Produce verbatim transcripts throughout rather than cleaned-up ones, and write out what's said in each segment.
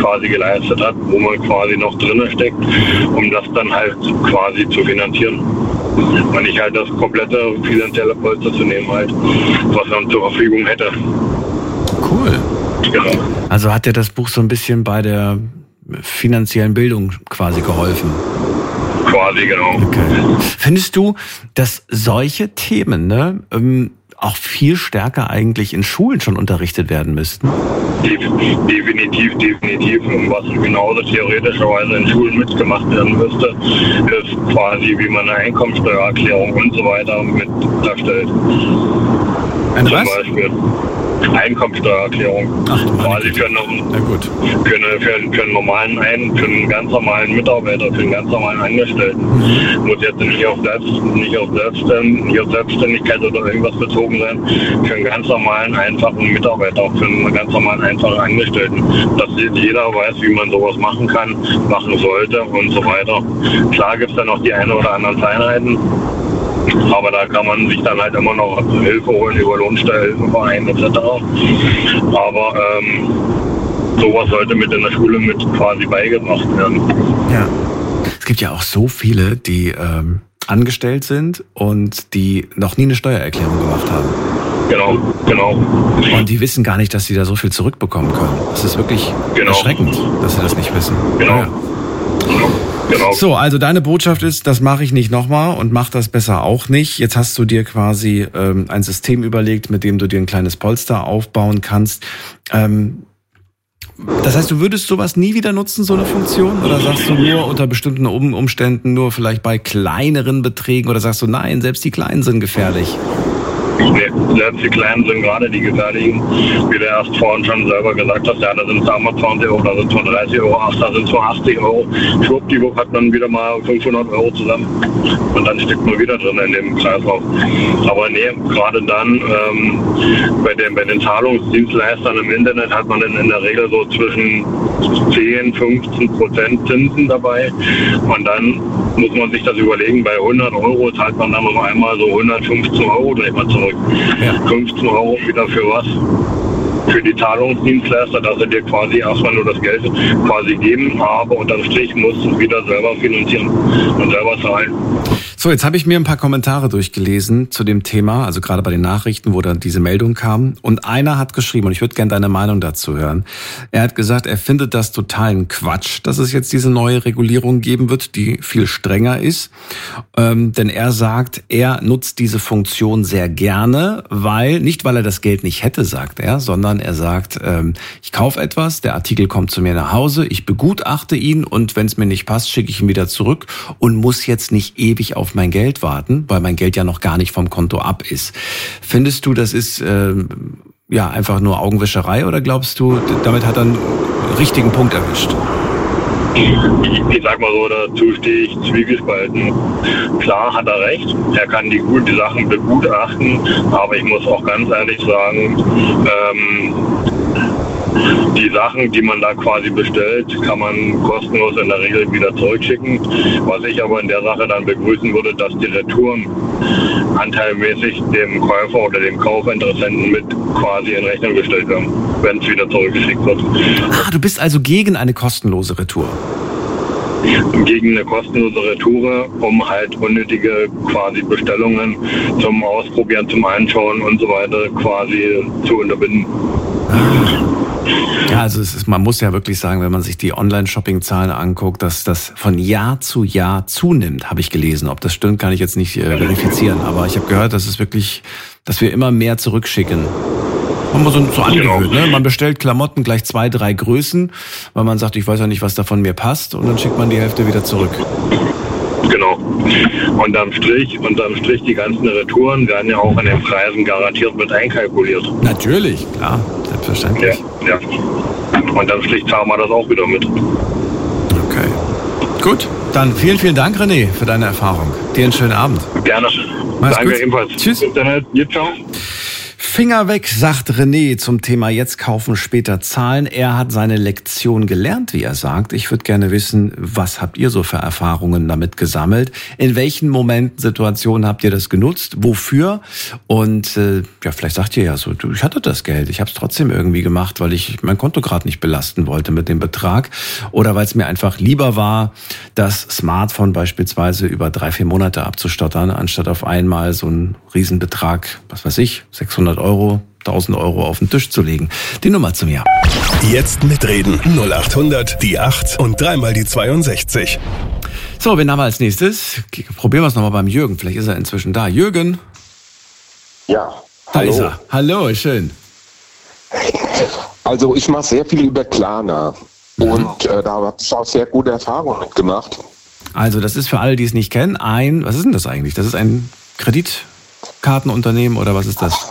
quasi geleistet hat, wo man quasi noch drin steckt, um das dann halt quasi zu finanzieren. Und nicht halt das komplette finanzielle Polster zu nehmen halt, was man zur Verfügung hätte. Cool. Genau. Also hat dir das Buch so ein bisschen bei der finanziellen Bildung quasi geholfen? Quasi, genau. Okay. Findest du, dass solche Themen, ne, ähm, auch viel stärker eigentlich in Schulen schon unterrichtet werden müssten? Definitiv, definitiv. Und was genauso theoretischerweise in Schulen mitgemacht werden müsste, ist quasi, wie man eine Einkommensteuererklärung und so weiter mit darstellt. Eine Zum was? Beispiel Einkommensteuererklärung. Ach, quasi für einen, Na gut. für, eine, für, einen, für einen normalen ein, für einen ganz normalen Mitarbeiter, für einen ganz normalen Angestellten. Mhm. Muss jetzt nicht auf, Selbst, nicht, auf Selbstständigkeit, nicht auf Selbstständigkeit oder irgendwas bezogen sein. Für einen ganz normalen, einfachen Mitarbeiter, auch für einen ganz normalen, einfachen Angestellten. Dass jeder weiß, wie man sowas machen kann, machen sollte und so weiter. Klar gibt es dann noch die eine oder anderen Feinheiten. Aber da kann man sich dann halt immer noch Hilfe holen über Lohnsteuerhilfevereine et cetera. Aber ähm, sowas sollte mit in der Schule mit quasi beigebracht werden. Ja. Es gibt ja auch so viele, die ähm, angestellt sind und die noch nie eine Steuererklärung gemacht haben. Genau, genau. Und die wissen gar nicht, dass sie da so viel zurückbekommen können. Das ist wirklich genau. erschreckend, dass sie das nicht wissen. Genau. Ja. Genau. Genau. So, also deine Botschaft ist, das mache ich nicht nochmal und mach das besser auch nicht. Jetzt hast du dir quasi ähm, ein System überlegt, mit dem du dir ein kleines Polster aufbauen kannst. Ähm, das heißt, du würdest sowas nie wieder nutzen, so eine Funktion? Oder sagst du nur unter bestimmten Umständen, nur vielleicht bei kleineren Beträgen? Oder sagst du, nein, selbst die Kleinen sind gefährlich? Nee, selbst die Kleinen sind gerade die gefährlichen, wie du erst vorhin schon selber gesagt hast, ja, da sind es einmal zwanzig Euro, da sind es nur dreißig Euro, ach, da sind es nur achtzig Euro. Schwuppdiwupp hat man wieder mal fünfhundert Euro zusammen und dann steckt man wieder drin in dem Kreislauf. Aber nee, gerade dann ähm, bei, den, bei den Zahlungsdienstleistern im Internet hat man dann in der Regel so zwischen zehn, fünfzehn Prozent Zinsen dabei und dann muss man sich das überlegen, bei hundert Euro zahlt man dann noch einmal so hundertfünfzehn Euro gleich mal zurück. Ja. fünfzehn Euro wieder für was? Für die Zahlungsdienstleister, dass sie dir quasi erstmal nur das Geld quasi geben, aber unterm Strich musst du es wieder selber finanzieren und selber zahlen. So, jetzt habe ich mir ein paar Kommentare durchgelesen zu dem Thema, also gerade bei den Nachrichten, wo dann diese Meldung kam. Und einer hat geschrieben, und ich würde gerne deine Meinung dazu hören. Er hat gesagt, er findet das totalen Quatsch, dass es jetzt diese neue Regulierung geben wird, die viel strenger ist. Ähm, denn er sagt, er nutzt diese Funktion sehr gerne, weil, nicht weil er das Geld nicht hätte, sagt er, sondern er sagt, ähm, ich kaufe etwas, der Artikel kommt zu mir nach Hause, ich begutachte ihn und wenn es mir nicht passt, schicke ich ihn wieder zurück und muss jetzt nicht ewig auf mein Geld warten, weil mein Geld ja noch gar nicht vom Konto ab ist. Findest du, das ist äh, ja einfach nur Augenwischerei oder glaubst du, damit hat er einen richtigen Punkt erwischt? Ich sag mal so, dazu stehe ich zwiegespalten. Klar hat er recht, er kann die guten Sachen begutachten, aber ich muss auch ganz ehrlich sagen, ähm, die Sachen, die man da quasi bestellt, kann man kostenlos in der Regel wieder zurückschicken. Was ich aber in der Sache dann begrüßen würde, dass die Retouren anteilmäßig dem Käufer oder dem Kaufinteressenten mit quasi in Rechnung gestellt werden, wenn es wieder zurückgeschickt wird. Ah, du bist also gegen eine kostenlose Retour? Gegen eine kostenlose Retour, um halt unnötige quasi Bestellungen zum Ausprobieren, zum Anschauen und so weiter quasi zu unterbinden. Ja, also es ist, man muss ja wirklich sagen, wenn man sich die Online-Shopping-Zahlen anguckt, dass das von Jahr zu Jahr zunimmt, habe ich gelesen. Ob das stimmt, kann ich jetzt nicht äh, verifizieren. Aber ich habe gehört, dass es wirklich, dass wir immer mehr zurückschicken. Haben wir so, so angewöhnt, ne? Man bestellt Klamotten gleich zwei, drei Größen, weil man sagt, ich weiß ja nicht, was davon mir passt, und dann schickt man die Hälfte wieder zurück. Genau. Unterm Strich, unterm Strich, die ganzen Retouren werden ja auch in den Preisen garantiert mit einkalkuliert. Natürlich, klar, selbstverständlich. Ja, ja. Unterm Strich zahlen wir das auch wieder mit. Okay. Gut, dann vielen, vielen Dank, René, für deine Erfahrung. Dir einen schönen Abend. Gerne. Mach's Danke gut. ebenfalls. Tschüss. Bis dann. Ciao. Finger weg, sagt René zum Thema jetzt kaufen, später zahlen. Er hat seine Lektion gelernt, wie er sagt. Ich würde gerne wissen, was habt ihr so für Erfahrungen damit gesammelt? In welchen Momenten, Situationen habt ihr das genutzt? Wofür? Und äh, ja, vielleicht sagt ihr ja so, du, ich hatte das Geld, ich habe es trotzdem irgendwie gemacht, weil ich mein Konto gerade nicht belasten wollte mit dem Betrag. Oder weil es mir einfach lieber war, das Smartphone beispielsweise über drei, vier Monate abzustottern, anstatt auf einmal so einen Riesenbetrag, was weiß ich, sechshundert Euro, tausend Euro auf den Tisch zu legen. Die Nummer zu mir. Jetzt mitreden. null acht hundert, die acht und dreimal die zweiundsechzig. So, wen haben wir als nächstes? Probieren wir es nochmal beim Jürgen. Vielleicht ist er inzwischen da. Jürgen? Ja, da hallo. ist er. Hallo, schön. Also ich mache sehr viel über Klarna. Mhm. Und äh, da habe ich auch sehr gute Erfahrungen mitgemacht. Also das ist für alle, die es nicht kennen, ein, was ist denn das eigentlich? Das ist ein Kreditkartenunternehmen oder was ist das?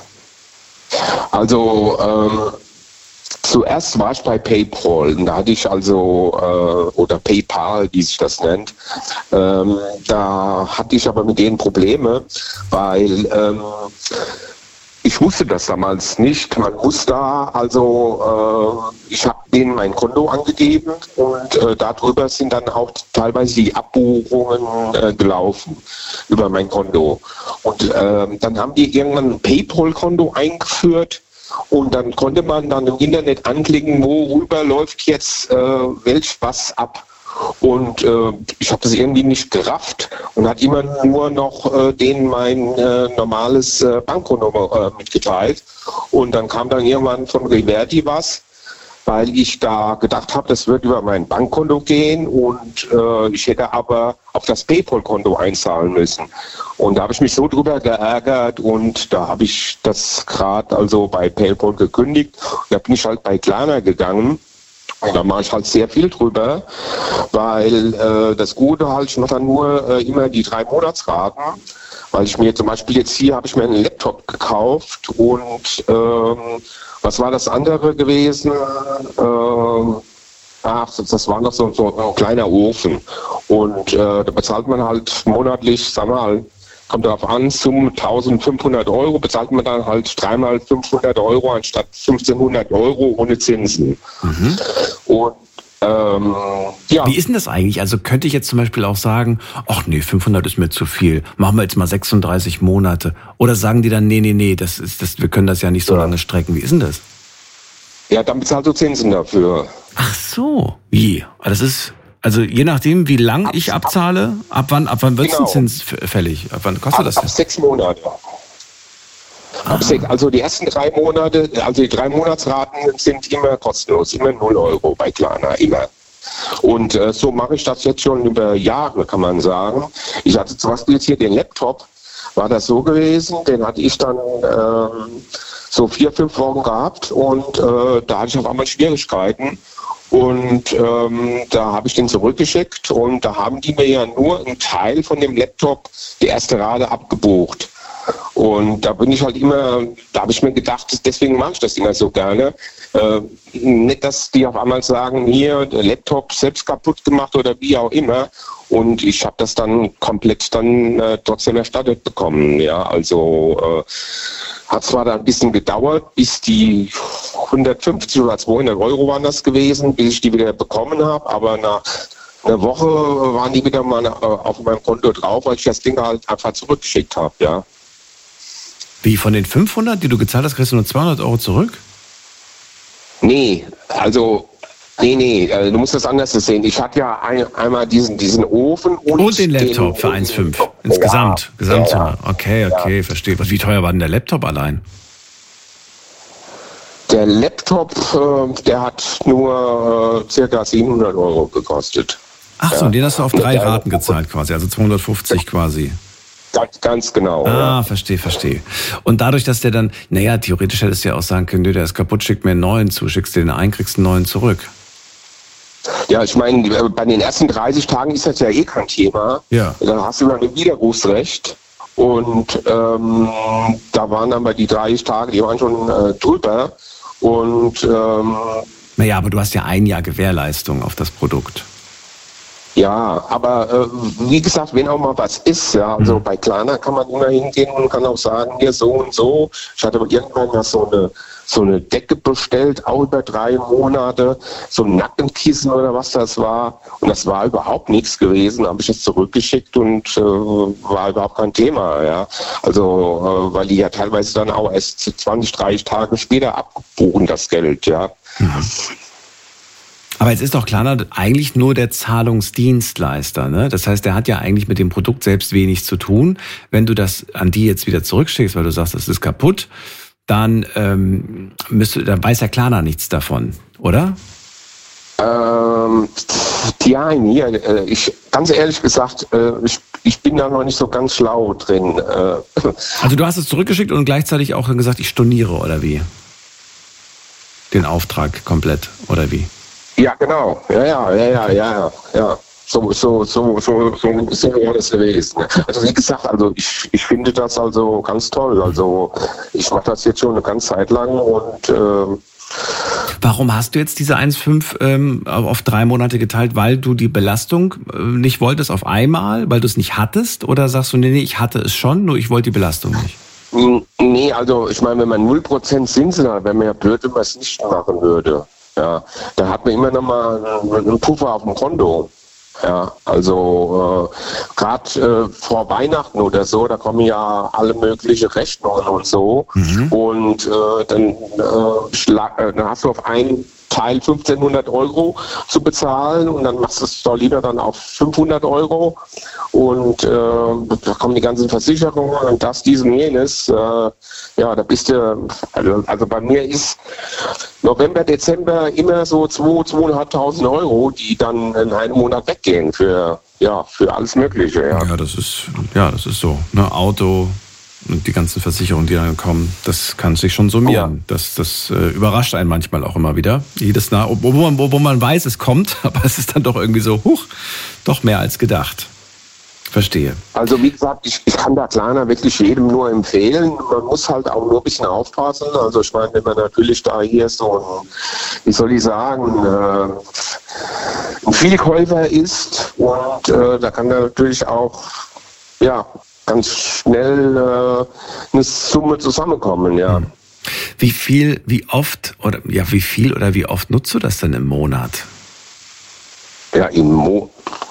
Also ähm, zuerst war ich bei PayPal, da hatte ich also, äh, oder PayPal, wie sich das nennt, ähm, da hatte ich aber mit denen Probleme, weil ähm, ich wusste das damals nicht. Man muss da, also äh, ich habe denen mein Konto angegeben und äh, darüber sind dann auch teilweise die Abbuchungen äh, gelaufen über mein Konto. Und äh, dann haben die irgendwann ein PayPal-Konto eingeführt und dann konnte man dann im Internet anklicken, worüber läuft jetzt äh, welch was ab. Und äh, ich habe das irgendwie nicht gerafft und hat immer nur noch äh, denen mein äh, normales äh, Bankkonto äh, mitgeteilt. Und dann kam dann irgendwann von Riverti was, weil ich da gedacht habe, das wird über mein Bankkonto gehen und äh, ich hätte aber auf das PayPal-Konto einzahlen müssen. Und da habe ich mich so drüber geärgert und da habe ich das gerade also bei PayPal gekündigt. Da bin ich halt bei Klarna gegangen. Und da mache ich halt sehr viel drüber, weil äh, das Gute halt, ich mache dann nur äh, immer die drei Monatsraten, weil ich mir zum Beispiel jetzt hier habe ich mir einen Laptop gekauft und ähm, was war das andere gewesen? Ähm, ach, das war noch so, so ein kleiner Ofen und äh, da bezahlt man halt monatlich, sag mal, kommt darauf an, zum eintausendfünfhundert Euro bezahlt man dann halt dreimal fünfhundert Euro anstatt fünfzehnhundert Euro ohne Zinsen. Mhm. Und ähm, ja. Wie ist denn das eigentlich? Also könnte ich jetzt zum Beispiel auch sagen, ach nee, fünfhundert ist mir zu viel, machen wir jetzt mal sechsunddreißig Monate. Oder sagen die dann, nee, nee, nee, das ist, das, wir können das ja nicht so ja. lange strecken. Wie ist denn das? Ja, dann bezahlst du Zinsen dafür. Ach so, wie? Das ist... Also je nachdem, wie lang ab, ich abzahle, ab wann, ab wann wird es genau. ein Zins fällig? Ab wann kostet ab, das denn? Ab sechs Monate. Ab sechs, also die ersten drei Monate, also die drei Monatsraten sind immer kostenlos, immer null Euro bei Klarna, immer. Und äh, so mache ich das jetzt schon über Jahre, kann man sagen. Ich hatte zum Beispiel jetzt hier den Laptop, war das so gewesen, den hatte ich dann ähm, so vier, fünf Wochen gehabt und äh, da hatte ich auf einmal Schwierigkeiten. Und ähm, da habe ich den zurückgeschickt und da haben die mir ja nur einen Teil von dem Laptop, die erste Rate, abgebucht. Und da bin ich halt immer, da habe ich mir gedacht, deswegen mache ich das immer so gerne. Äh, nicht, dass die auf einmal sagen, hier, der Laptop selbst kaputt gemacht oder wie auch immer. Und ich habe das dann komplett dann äh, trotzdem erstattet bekommen. Ja, also äh, hat zwar da ein bisschen gedauert, bis die hundertfünfzig oder zweihundert Euro waren das gewesen, bis ich die wieder bekommen habe. Aber nach einer Woche waren die wieder mal auf meinem Konto drauf, weil ich das Ding halt einfach zurückgeschickt habe. Ja. Wie, von den fünfhundert, die du gezahlt hast, kriegst du nur zweihundert Euro zurück? Nee, also... Nee, nee, du musst das anders sehen. Ich hatte ja ein, einmal diesen, diesen Ofen und, und den Laptop den, für eins Komma fünf. Insgesamt. Ja, Gesamtsumme. Ja, okay, okay, ja. Verstehe. Wie teuer war denn der Laptop allein? Der Laptop, der hat nur circa siebenhundert Euro gekostet. Ach so, ja. Und den hast du auf drei ja, Raten gezahlt quasi, also zweihundertfünfzig quasi. Ganz, ganz genau. Ah, ja. verstehe, verstehe. Und dadurch, dass der dann, naja, theoretisch hättest du ja auch sagen können, nö, der ist kaputt, schick mir einen neuen zu, schickst dir den ein, kriegst einen neuen zurück. Ja, ich meine, bei den ersten dreißig Tagen ist das ja eh kein Thema. Ja. Dann hast du dann ein Widerrufsrecht. Und ähm, da waren aber die dreißig Tage, die waren schon äh, drüber. Und ähm, naja, aber du hast ja ein Jahr Gewährleistung auf das Produkt. Ja, aber äh, wie gesagt, wenn auch mal was ist, ja, also bei Klarna kann man immer hingehen und kann auch sagen, hier so und so. Ich hatte irgendwann mal so eine so eine Decke bestellt, auch über drei Monate, so ein Nackenkissen oder was das war. Und das war überhaupt nichts gewesen. Da habe ich es zurückgeschickt und äh, war überhaupt kein Thema, ja. Also, äh, weil die ja teilweise dann auch erst zwanzig, dreißig Tage später abbuchen, das Geld, ja. Mhm. Aber jetzt ist doch Klarna eigentlich nur der Zahlungsdienstleister, ne? Das heißt, der hat ja eigentlich mit dem Produkt selbst wenig zu tun. Wenn du das an die jetzt wieder zurückschickst, weil du sagst, das ist kaputt, dann ähm, müsste, dann weiß ja Klarna nichts davon, oder? Ähm, ja, hier, äh, ich, ganz ehrlich gesagt, äh, ich, ich bin da noch nicht so ganz schlau drin. Äh. Also du hast es zurückgeschickt und gleichzeitig auch gesagt, ich storniere, oder wie? Den Auftrag komplett, oder wie? Ja, genau. Ja, ja, ja, ja, ja, ja. So, so, so, so, so, so war das gewesen. Also wie gesagt, also ich, ich finde das also ganz toll. Also ich mache das jetzt schon eine ganze Zeit lang und äh, warum hast du jetzt diese eins Komma fünf ähm, auf drei Monate geteilt? Weil du die Belastung äh, nicht wolltest auf einmal, weil du es nicht hattest? Oder sagst du, nee, nee, ich hatte es schon, nur ich wollte die Belastung nicht? Nee, also ich meine, wenn man null Prozent Zinsen hat, wäre mir ja blöd, wenn man es nicht machen würde. Ja, da hat man immer noch mal einen Puffer auf dem Konto. Ja, also äh, gerade äh, vor Weihnachten oder so, da kommen ja alle möglichen Rechnungen und so. Mhm. Und äh, dann, äh, schlag, äh, dann hast du auf einen Teil fünfzehnhundert Euro zu bezahlen und dann machst du es doch lieber dann auf fünfhundert Euro. Und äh, da kommen die ganzen Versicherungen und das, dies und jenes. Äh, ja, da bist du, also, also bei mir ist November, Dezember immer so zweitausend, zweitausendfünfhundert Euro, die dann in einem Monat weggehen für, ja, für alles Mögliche. Ja, ja das ist, ja, das ist so. Ne? Auto und die ganzen Versicherungen, die dann kommen, das kann sich schon summieren. Ja. Das, das äh, überrascht einen manchmal auch immer wieder. Jedes Jahr, wo man, wo man weiß, es kommt, aber es ist dann doch irgendwie so, huch, doch mehr als gedacht. Verstehe. Also wie gesagt, ich, ich kann da Klarna wirklich jedem nur empfehlen. Man muss halt auch nur ein bisschen aufpassen. Also ich meine, wenn man natürlich da hier so ein, wie soll ich sagen, äh, ein Vielkäufer ist und äh, da kann da natürlich auch, ja, ganz schnell äh, eine Summe zusammenkommen, ja. Wie viel, wie oft oder ja, wie viel oder wie oft nutzt du das denn im Monat? Ja, im Monat.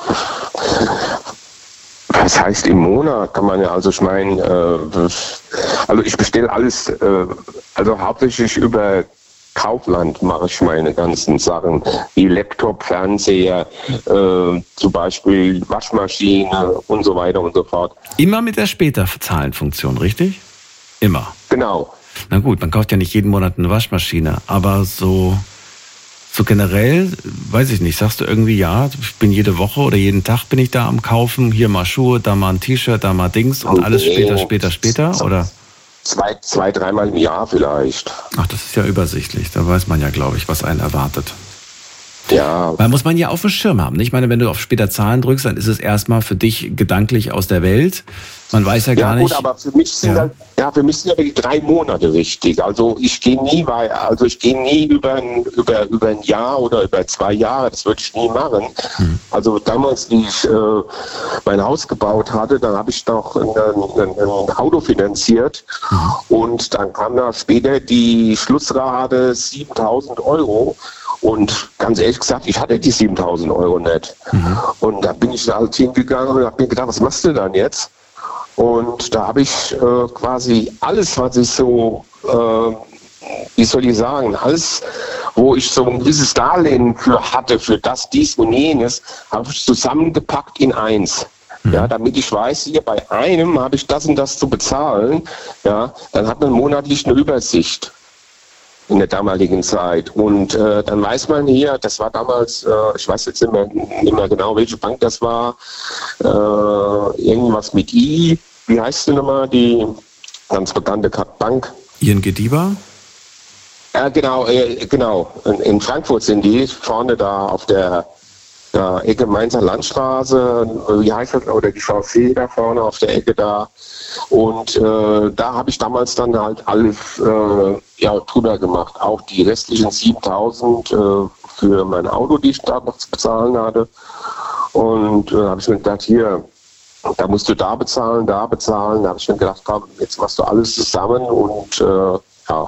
Was heißt im Monat? Kann man ja, also ich meine, äh, also ich bestelle alles, äh, also hauptsächlich über Kaufland mache ich meine ganzen Sachen, wie Laptop, Fernseher, äh, zum Beispiel Waschmaschine und so weiter und so fort. Immer mit der Später-Zahlen-Funktion, richtig? Immer. Genau. Na gut, man kauft ja nicht jeden Monat eine Waschmaschine, aber so, so generell, weiß ich nicht, sagst du irgendwie, ja, ich bin jede Woche oder jeden Tag bin ich da am Kaufen, hier mal Schuhe, da mal ein T-Shirt, da mal Dings und okay. Alles später, später, später, oder? Zwei, zwei, dreimal im Jahr vielleicht. Ach, das ist ja übersichtlich. Da weiß man ja, glaube ich, was einen erwartet. Ja. Weil muss man ja auf dem Schirm haben. Ich meine, wenn du auf später Zahlen drückst, dann ist es erstmal für dich gedanklich aus der Welt. Man weiß ja gar ja, gut, nicht. Aber für mich sind ja. Dann, ja, für mich sind ja die drei Monate wichtig. Also ich gehe nie weiter, also ich gehe nie über ein, über, über ein Jahr oder über zwei Jahre. Das würde ich nie machen. Hm. Also damals, wie ich äh, mein Haus gebaut hatte, dann habe ich doch ein, ein, ein Auto finanziert. Hm. Und dann kam da später die Schlussrate siebentausend Euro. Und ganz ehrlich gesagt, ich hatte die siebentausend Euro nicht. Mhm. Und da bin ich halt hingegangen und habe mir gedacht, was machst du dann jetzt? Und da habe ich äh, quasi alles, was ich so, äh, wie soll ich sagen, alles, wo ich so ein gewisses Darlehen für hatte, für das, dies und jenes, habe ich zusammengepackt in eins. Mhm. Ja, damit ich weiß, hier bei einem habe ich das und das zu bezahlen. Ja, dann hat man monatlich eine Übersicht in der damaligen Zeit. Und äh, dann weiß man hier, das war damals, äh, ich weiß jetzt nicht mehr, nicht mehr genau, welche Bank das war, äh, irgendwas mit I, wie heißt die nochmal, die ganz bekannte Bank? I N G DIBA? Ja, genau, äh, genau. In, in Frankfurt sind die, vorne da auf der ja, Ecke Mainzer Landstraße, wie heißt das, oder die Chaussee da vorne auf der Ecke da. Und äh, da habe ich damals dann halt alles äh, ja, drüber gemacht. Auch die restlichen siebentausend äh, für mein Auto, die ich da noch zu bezahlen hatte. Und äh, habe ich mir gedacht, hier, da musst du da bezahlen, da bezahlen. Da habe ich mir gedacht, komm, jetzt machst du alles zusammen und äh, ja.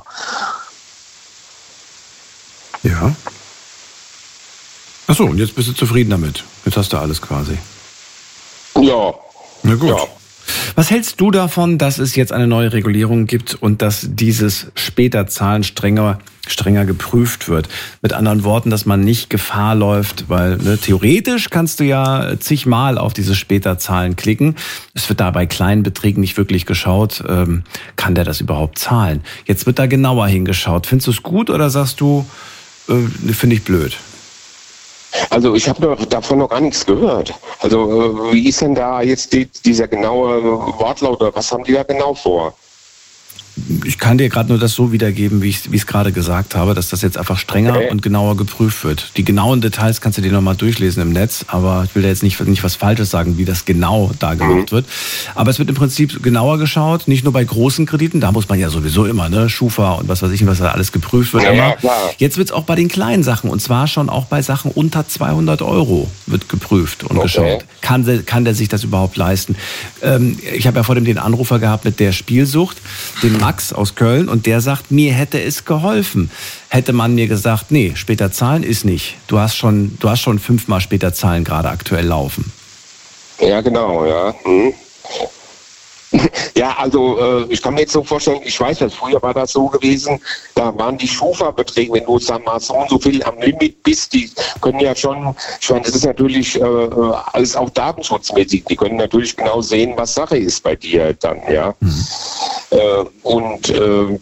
Ja. Achso, und jetzt bist du zufrieden damit. Jetzt hast du alles quasi. Ja. Na gut. Ja. Was hältst du davon, dass es jetzt eine neue Regulierung gibt und dass dieses Späterzahlen strenger, strenger geprüft wird? Mit anderen Worten, dass man nicht Gefahr läuft, weil ne, theoretisch kannst du ja zigmal auf diese Späterzahlen klicken. Es wird da bei kleinen Beträgen nicht wirklich geschaut, ähm, kann der das überhaupt zahlen? Jetzt wird da genauer hingeschaut. Findest du es gut oder sagst du, äh, finde ich blöd? Also ich habe davon noch gar nichts gehört. Also wie ist denn da jetzt die, dieser genaue Wortlaut oder was haben die da genau vor? Ich kann dir gerade nur das so wiedergeben, wie ich es gerade gesagt habe, dass das jetzt einfach strenger okay. und genauer geprüft wird. Die genauen Details kannst du dir nochmal durchlesen im Netz, aber ich will da jetzt nicht, nicht was Falsches sagen, wie das genau da gemacht mhm. wird. Aber es wird im Prinzip genauer geschaut, nicht nur bei großen Krediten, da muss man ja sowieso immer, ne, Schufa und was weiß ich, was da alles geprüft wird. Ja, immer. Ja, klar. Jetzt wird es auch bei den kleinen Sachen, und zwar schon auch bei Sachen unter zweihundert Euro wird geprüft und okay. geschaut. Kann der, kann der sich das überhaupt leisten? Ähm, ich habe ja vor dem den Anrufer gehabt mit der Spielsucht, den Max aus Köln, und der sagt, mir hätte es geholfen. Hätte man mir gesagt, nee, später zahlen ist nicht. Du hast schon, du hast schon fünfmal später zahlen gerade aktuell laufen. Ja, genau, ja. Hm. Ja, also äh, ich kann mir jetzt so vorstellen, ich weiß das, früher war das so gewesen, da waren die Schufa-Beträge, wenn du sag mal so und so viel am Limit bist, die können ja schon, ich meine, das ist natürlich äh, alles auch datenschutzmäßig, die können natürlich genau sehen, was Sache ist bei dir dann, ja. Mhm. Äh, und äh,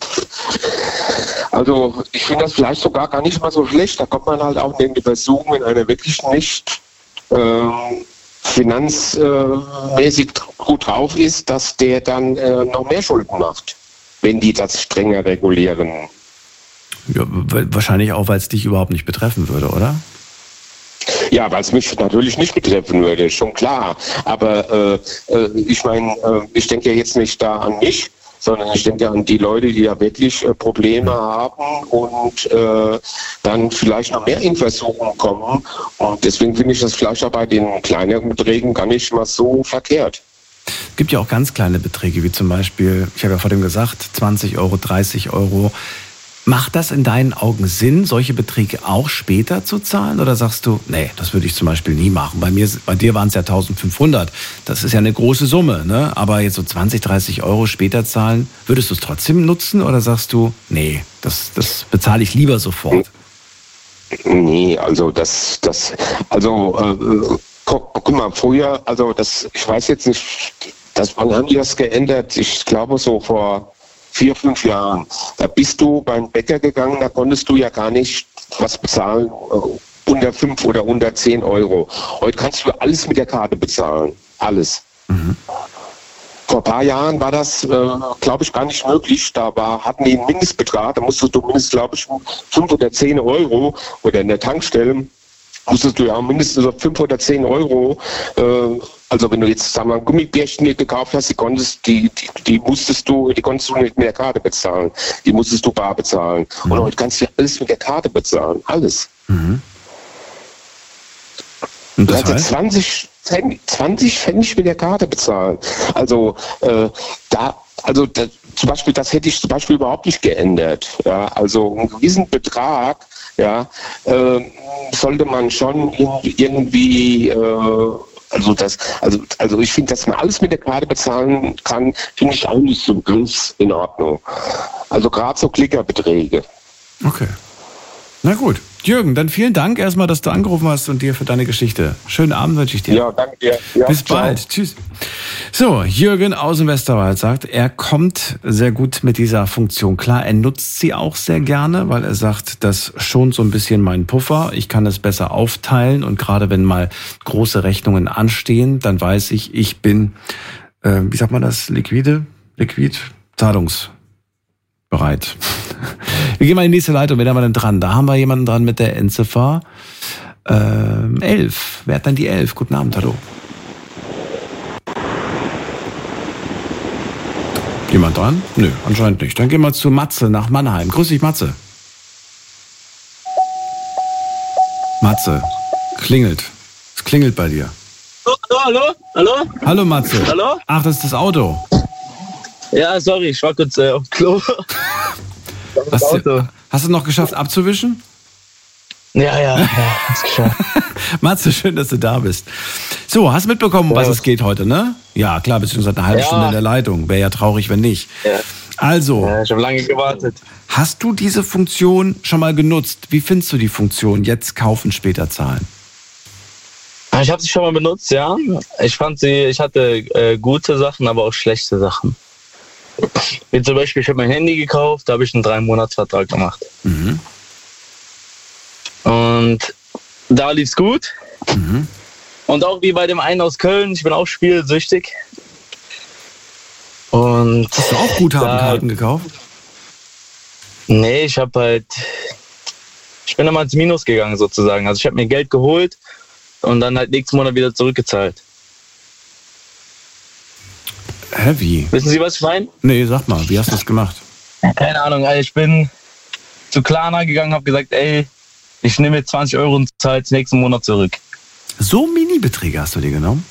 also ich finde das vielleicht sogar gar nicht mal so schlecht, da kommt man halt auch in den Versuch, wenn einer wirklich nicht äh, finanzmäßig gut drauf ist, dass der dann äh, noch mehr Schulden macht, wenn die das strenger regulieren. Ja, wahrscheinlich auch, weil es dich überhaupt nicht betreffen würde, oder? Ja, weil es mich natürlich nicht betreffen würde, schon klar. Aber äh, äh, ich meine, äh, ich denke ja jetzt nicht da an mich, sondern ich denke an die Leute, die ja wirklich äh, Probleme haben und äh, dann vielleicht noch mehr in Versuchung kommen. Und deswegen finde ich das vielleicht auch bei den kleineren Beträgen gar nicht mal so verkehrt. Es gibt ja auch ganz kleine Beträge, wie zum Beispiel, ich habe ja vor dem gesagt, zwanzig Euro, dreißig Euro. Macht das in deinen Augen Sinn, solche Beträge auch später zu zahlen? Oder sagst du, nee, das würde ich zum Beispiel nie machen. Bei mir, bei dir waren es ja eintausendfünfhundert. Das ist ja eine große Summe, ne? Aber jetzt so zwanzig, dreißig Euro später zahlen, würdest du es trotzdem nutzen? Oder sagst du, nee, das, das bezahle ich lieber sofort? Nee, also das, das, also, äh, guck, guck mal, früher, also das, ich weiß jetzt nicht, das, wann haben die das geändert? Ich glaube so vor vier, fünf Jahren. Da bist du beim Bäcker gegangen, da konntest du ja gar nicht was bezahlen, äh, unter fünf oder unter zehn Euro. Heute kannst du alles mit der Karte bezahlen. Alles. Mhm. Vor ein paar Jahren war das, äh, glaube ich, gar nicht möglich. Da war, hatten die einen Mindestbetrag, da musstest du mindestens, glaube ich, fünf oder zehn Euro oder in der Tankstelle musstest du ja mindestens fünf oder zehn Euro, äh, also wenn du jetzt, sagen wir mal, Gummibärchen dir gekauft hast, die konntest, die, die, die musstest du, die konntest du nicht mit der Karte bezahlen. Die musstest du bar bezahlen. Mhm. Und heute kannst du ja alles mit der Karte bezahlen. Alles. Mhm. Und das also heißt? zwanzig Pfennig mit der Karte bezahlen. Also äh, da, also da, zum Beispiel, das hätte ich zum Beispiel überhaupt nicht geändert. Ja, also einen gewissen Betrag, ja, äh, sollte man schon irgendwie, äh, also das, also, also ich finde, dass man alles mit der Karte bezahlen kann, finde ich auch nicht so ganz in Ordnung. Also gerade so Klickerbeträge. Okay. Na gut. Jürgen, dann vielen Dank erstmal, dass du angerufen hast und dir für deine Geschichte. Schönen Abend wünsche ich dir. Ja, danke dir. Ja, bis ciao. bald. Tschüss. So, Jürgen aus dem Westerwald sagt, er kommt sehr gut mit dieser Funktion klar. Er nutzt sie auch sehr gerne, weil er sagt, das schont so ein bisschen meinen Puffer. Ich kann es besser aufteilen und gerade wenn mal große Rechnungen anstehen, dann weiß ich, ich bin, äh, wie sagt man das, liquide, liquid, zahlungsbereit. Wir gehen mal in die nächste Leitung. Wen haben wir denn dran? Da haben wir jemanden dran mit der Endziffer ähm, elf. Wer hat dann die elf? Guten Abend, hallo. Jemand dran? Nö, anscheinend nicht. Dann gehen wir zu Matze nach Mannheim. Grüß dich, Matze. Matze, klingelt. Es klingelt bei dir. Hallo, hallo, hallo? Hallo Matze. Hallo? Ach, das ist das Auto. Ja, sorry, ich war kurz äh, auf dem Klo. Das Hast Auto. du, hast du noch geschafft abzuwischen? Ja, ja, ja, ist geschafft. Matze, schön, dass du da bist. So, hast du mitbekommen, um was Ja. es geht heute, ne? Ja, klar, beziehungsweise eine halbe Ja. Stunde in der Leitung. Wäre ja traurig, wenn nicht. Ja. Also, Ja, ich habe lange gewartet. hast du diese Funktion schon mal genutzt? Wie findest du die Funktion jetzt kaufen, später zahlen? Ich habe sie schon mal benutzt, ja. Ich fand sie, ich hatte äh, gute Sachen, aber auch schlechte Sachen. Wie zum Beispiel, ich habe mein Handy gekauft, da habe ich einen drei Monats Vertrag gemacht. Mhm. Und da lief's gut. Mhm. Und auch wie bei dem einen aus Köln, ich bin auch spielsüchtig. Und Hast du auch Guthabenkarten gekauft? nee, ich habe halt, ich bin immer ins Minus gegangen sozusagen. Also ich habe mir Geld geholt und dann halt nächsten Monat wieder zurückgezahlt. Hä, wie? Wissen Sie, was ich meine? Nee, sag mal, wie hast du das gemacht? Keine Ahnung, also ich bin zu Klarna gegangen, habe gesagt, ey, ich nehme jetzt zwanzig Euro und zahle es nächsten Monat zurück. So Mini-Beträge hast du dir genommen?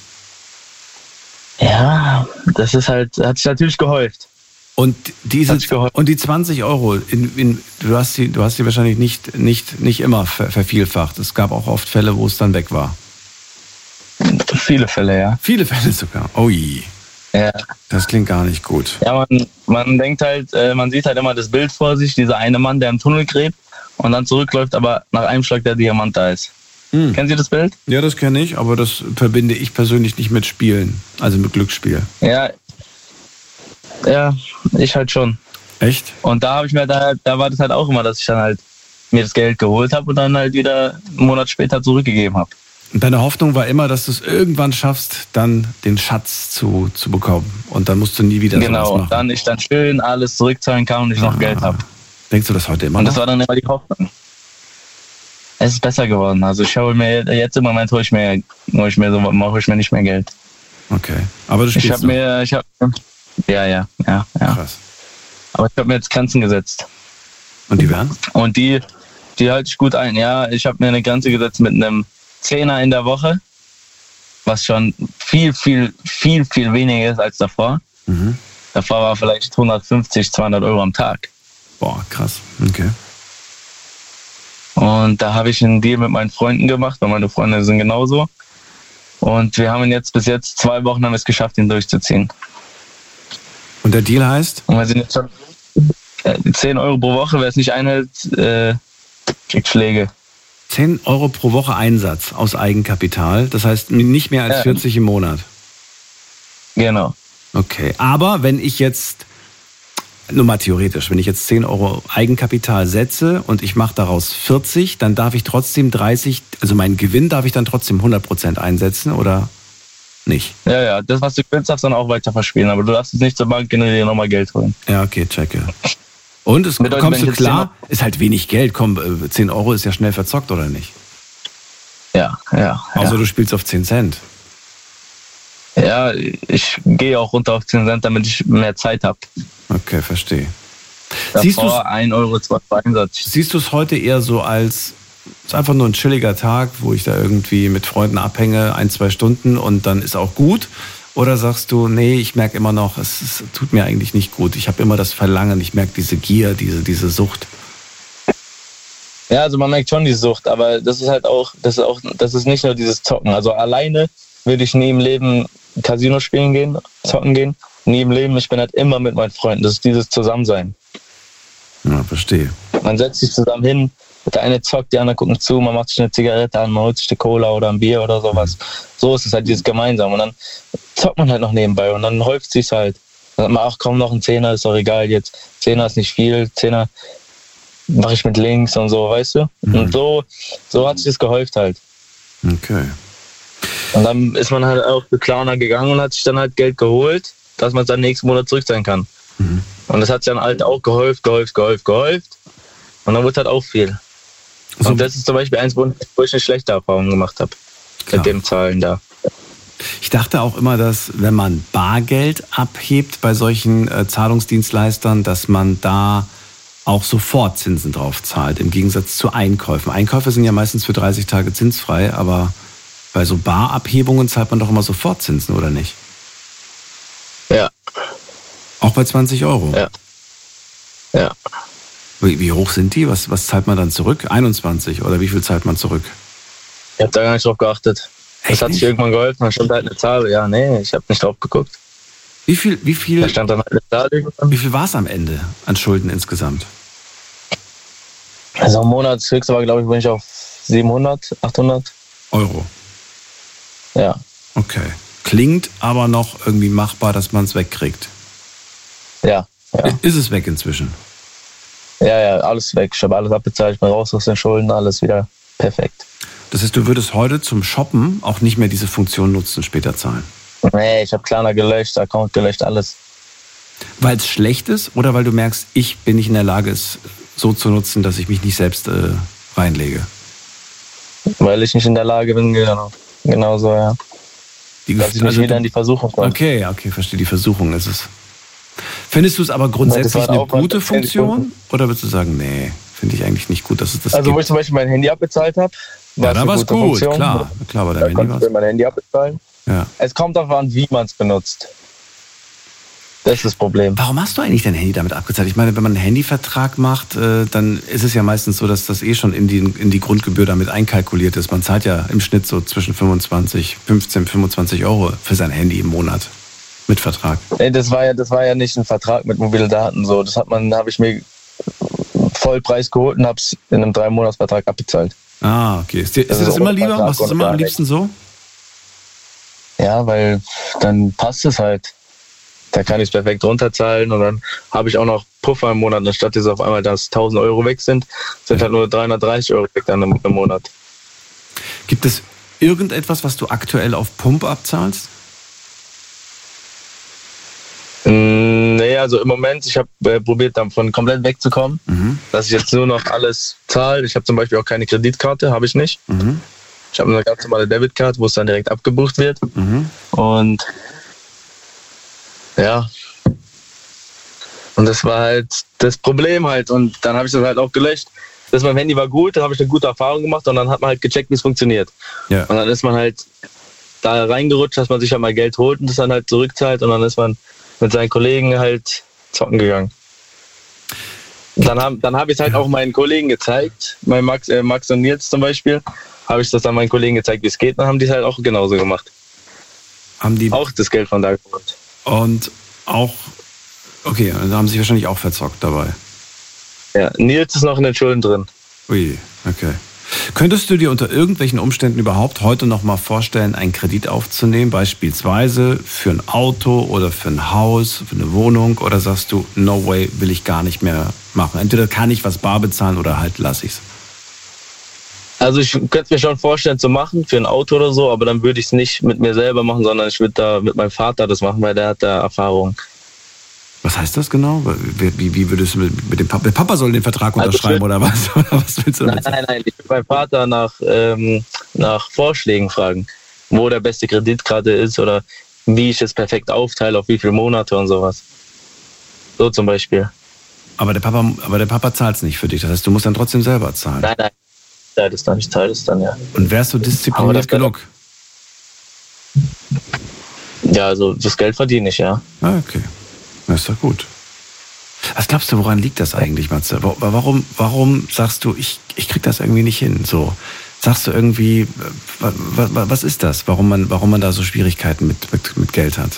Ja, das ist halt, hat sich natürlich gehäuft. Und diese Hat sich geholfen. und die zwanzig Euro, in, in, du hast sie, du hast sie wahrscheinlich nicht, nicht, nicht immer ver, vervielfacht. Es gab auch oft Fälle, wo es dann weg war. Viele Fälle, ja. Viele Fälle sogar. Ui, Ja, das klingt gar nicht gut. ja man, man denkt halt, äh, man sieht halt immer das Bild vor sich, dieser eine Mann, der im Tunnel gräbt und dann zurückläuft, aber nach einem Schlag der Diamant da ist. Hm. Kennen Sie das Bild? Ja, das kenne ich, aber das verbinde ich persönlich nicht mit Spielen, also mit Glücksspiel. Ja, ja, ich halt schon. Echt? Und da habe ich mir da, da war das halt auch immer, dass ich dann halt mir das Geld geholt habe und dann halt wieder einen Monat später zurückgegeben habe. Und deine Hoffnung war immer, dass du es irgendwann schaffst, dann den Schatz zu, zu bekommen. Und dann musst du nie wieder sowas Genau, machen. und dann ich dann schön alles zurückzahlen kann und ich noch Ah. Geld habe. Denkst du das heute immer Und noch? das war dann immer die Hoffnung. Es ist besser geworden. Also ich schaue mir jetzt im Moment hole ich mir, hole ich mir so, mache ich mir nicht mehr Geld. Okay. Aber du spielst Ich habe noch. mir, ich habe, ja, ja, ja, ja. Krass. Aber ich habe mir jetzt Grenzen gesetzt Und die wären? und die, die halte ich gut ein. Ja, ich habe mir eine Grenze gesetzt mit einem Zehner in der Woche, was schon viel, viel, viel, viel weniger ist als davor. Mhm. Davor war vielleicht hundertfünfzig, zweihundert Euro am Tag. Boah, krass. Okay. Und da habe ich einen Deal mit meinen Freunden gemacht, weil meine Freunde sind genauso. Und wir haben ihn jetzt bis jetzt zwei Wochen haben wir es geschafft, ihn durchzuziehen. Und der Deal heißt? Und wir sind jetzt schon äh, zehn Euro pro Woche, wer es nicht einhält, äh, kriegt Schläge. zehn Euro pro Woche Einsatz aus Eigenkapital. Das heißt nicht mehr als Ja. vierzig im Monat. Genau. Okay. Aber wenn ich jetzt, nur mal theoretisch, wenn ich jetzt zehn Euro Eigenkapital setze und ich mache daraus vierzig, dann darf ich trotzdem dreißig, also meinen Gewinn darf ich dann trotzdem hundert Prozent einsetzen oder nicht? Ja, ja, das, was du gewinnst, darfst du dann auch weiter verspielen. Aber du darfst jetzt nicht zur Bank gehen und dir nochmal Geld holen. Ja, okay, checke. Und es Bedeutet, kommst wenn du ich jetzt klar? Ist halt wenig Geld. Komm, äh, zehn Euro ist ja schnell verzockt, oder nicht? Ja, ja. Außer ja. du spielst auf zehn Cent. Ja, ich gehe auch runter auf zehn Cent, damit ich mehr Zeit habe. Okay, verstehe. Siehst du's- Davor ein Euro zwei Einsatz. Siehst du es heute eher so als, es ist einfach nur ein chilliger Tag, wo ich da irgendwie mit Freunden abhänge, ein, zwei Stunden und dann ist auch gut? Oder sagst du, nee, ich merke immer noch, es, es tut mir eigentlich nicht gut. Ich habe immer das Verlangen, ich merke diese Gier, diese, diese Sucht. Ja, also man merkt schon die Sucht, aber das ist halt auch, das ist auch, das ist nicht nur dieses Zocken. Also alleine würde ich nie im Leben Casino spielen gehen, zocken gehen. Nie im Leben, ich bin halt immer mit meinen Freunden. Das ist dieses Zusammensein. Ja, verstehe. Man setzt sich zusammen hin, der eine zockt, die anderen gucken zu, man macht sich eine Zigarette an, man holt sich eine Cola oder ein Bier oder sowas. So ist es halt dieses Gemeinsam. Und dann zockt man halt noch nebenbei und dann häuft sich's halt. Dann sagt man, ach komm, noch ein Zehner, ist doch egal jetzt. Zehner ist nicht viel, Zehner mache ich mit links und so, weißt du? Mhm. Und so, so hat sich das gehäuft halt. Okay. Und dann ist man halt auch zu Klarna gegangen und hat sich dann halt Geld geholt, dass man es dann nächsten Monat zurückzahlen kann. Mhm. Und das hat sich dann halt auch gehäuft, gehäuft, gehäuft, gehäuft. Und dann wird halt auch viel. So, Und das ist zum Beispiel eins, wo ich eine schlechte Erfahrung gemacht habe. Klar. Mit dem Zahlen da. ich dachte auch immer, dass wenn man Bargeld abhebt bei solchen äh, Zahlungsdienstleistern, dass man da auch sofort Zinsen drauf zahlt, im Gegensatz zu Einkäufen. Einkäufe sind ja meistens für dreißig Tage zinsfrei, aber Bei so Barabhebungen zahlt man doch immer sofort Zinsen, oder nicht? Ja. Auch bei zwanzig Euro? Ja. Ja. Wie, wie hoch sind die? Was, was zahlt man dann zurück? einundzwanzig oder wie viel zahlt man zurück? Ich habe da gar nicht drauf geachtet. Echt das hat nicht? sich irgendwann geholfen, da stand halt eine Zahl. Ja, nee, ich habe nicht drauf geguckt. Wie viel, wie viel, Da stand dann halt eine Zahl irgendwann. wie viel war es am Ende an Schulden insgesamt? Also im Monat, das höchste war, glaube ich, bin ich auf siebenhundert, achthundert. Euro. Ja. Okay. Klingt aber noch irgendwie machbar, dass man es wegkriegt. Ja. Ja. Ist es weg inzwischen? Ja, ja, alles weg. Ich habe alles abbezahlt, ich bin raus aus den Schulden, alles wieder perfekt. Das heißt, du würdest heute zum Shoppen auch nicht mehr diese Funktion nutzen, später zahlen? Nee, ich habe Klarna gelöscht, Account gelöscht, alles. Weil es schlecht ist oder weil du merkst, ich bin nicht in der Lage, es so zu nutzen, dass ich mich nicht selbst äh, reinlege? Weil ich nicht in der Lage bin, genau, genau so, ja. Die, Dass ich nicht also wieder du- in die Versuchung komme. Okay, okay, verstehe. Die Versuchung ist es. Findest du es aber grundsätzlich Das war eine auch mal gute zehn Funktion? Sekunden. Oder würdest du sagen, nee, finde ich eigentlich nicht gut, dass es das Also wo gibt? ich zum Beispiel mein Handy abbezahlt habe, Ja, da eine war es gute gut, Funktion. klar. Klar, bei Da deinem Handy konnte war ich es. mein Handy abbezahlen. Ja. Es kommt darauf an, wie man es benutzt. Das ist das Problem. Warum hast du eigentlich dein Handy damit abgezahlt? Ich meine, wenn man einen Handyvertrag macht, äh, dann ist es ja meistens so, dass das eh schon in die, in die Grundgebühr damit einkalkuliert ist. Man zahlt ja im Schnitt so zwischen fünfundzwanzig, fünfzehn, fünfundzwanzig Euro für sein Handy im Monat mit Vertrag. Nee, das war ja, das war ja nicht ein Vertrag mit mobile Daten. So, das hat man, habe ich mir Vollpreis geholt und habe es in einem drei Monats Vertrag abbezahlt. Ah, okay. Ist dir, ist Das dir das ist immer ohne lieber? Vertrag Machst du es und immer gar am nicht. liebsten so? Ja, weil dann passt es halt. Da kann ich es perfekt runterzahlen und dann habe ich auch noch Puffer im Monat, anstatt dass auf einmal dass tausend Euro weg sind, sind halt nur dreihundertdreißig Euro weg dann im, im Monat. Gibt es irgendetwas, was du aktuell auf Pump abzahlst? Mm, Nee, also im Moment, ich habe äh, probiert davon komplett wegzukommen, Mhm. dass ich jetzt nur noch alles zahle. Ich habe zum Beispiel auch keine Kreditkarte, habe ich nicht. Mhm. Ich habe eine ganz normale Debitkarte, wo es dann direkt abgebucht wird. Mhm. Und ja, und das war halt das Problem halt. Und dann habe ich das halt auch gelöscht. Das mein Handy war gut, da habe ich eine gute Erfahrung gemacht und dann hat man halt gecheckt, wie es funktioniert. Ja. Und dann ist man halt da reingerutscht, dass man sich halt mal Geld holt und das dann halt zurückzahlt und dann ist man mit seinen Kollegen halt zocken gegangen. Dann habe dann hab ich es halt auch meinen Kollegen gezeigt, mein Max, äh, Max und Nils zum Beispiel, habe ich das dann meinen Kollegen gezeigt, wie es geht, dann haben die es halt auch genauso gemacht. Haben die Auch das Geld von da geholt. und auch, okay, da haben sie sich wahrscheinlich auch verzockt dabei. Ja, Nils ist noch in den Schulden drin. Ui, okay. Könntest du dir unter irgendwelchen Umständen überhaupt heute noch mal vorstellen, einen Kredit aufzunehmen, beispielsweise für ein Auto oder für ein Haus, für eine Wohnung, oder sagst du, no way, will ich gar nicht mehr machen? Entweder kann ich was bar bezahlen oder halt lasse ich's. Also ich könnte es mir schon vorstellen zu machen für ein Auto oder so, aber dann würde ich es nicht mit mir selber machen, sondern ich würde da mit meinem Vater das machen, weil der hat da Erfahrung. Was heißt das genau? Wie, wie, wie würdest du mit, mit dem Papa, der Papa soll den Vertrag Also unterschreiben ich oder was? Oder was willst du Nein, damit sagen? nein, nein, ich würde meinen Vater nach, ähm, nach Vorschlägen fragen, wo der beste Kredit gerade ist oder wie ich es perfekt aufteile, auf wie viele Monate und sowas. So zum Beispiel. Aber der Papa, aber der Papa zahlt es nicht für dich. Das heißt, du musst dann trotzdem selber zahlen. Nein, nein, ich teile das dann, ich teile das dann, ja. Und wärst du Aber diszipliniert das kann- genug? Ja, also das Geld verdiene ich, ja. Ah, okay. Das ist doch gut. Was glaubst du, woran liegt das eigentlich, Matze? Wa- Warum, warum sagst du, ich, ich krieg das irgendwie nicht hin? So, sagst du irgendwie, wa- wa- was ist das? Warum man, warum man da so Schwierigkeiten mit, mit, mit Geld hat?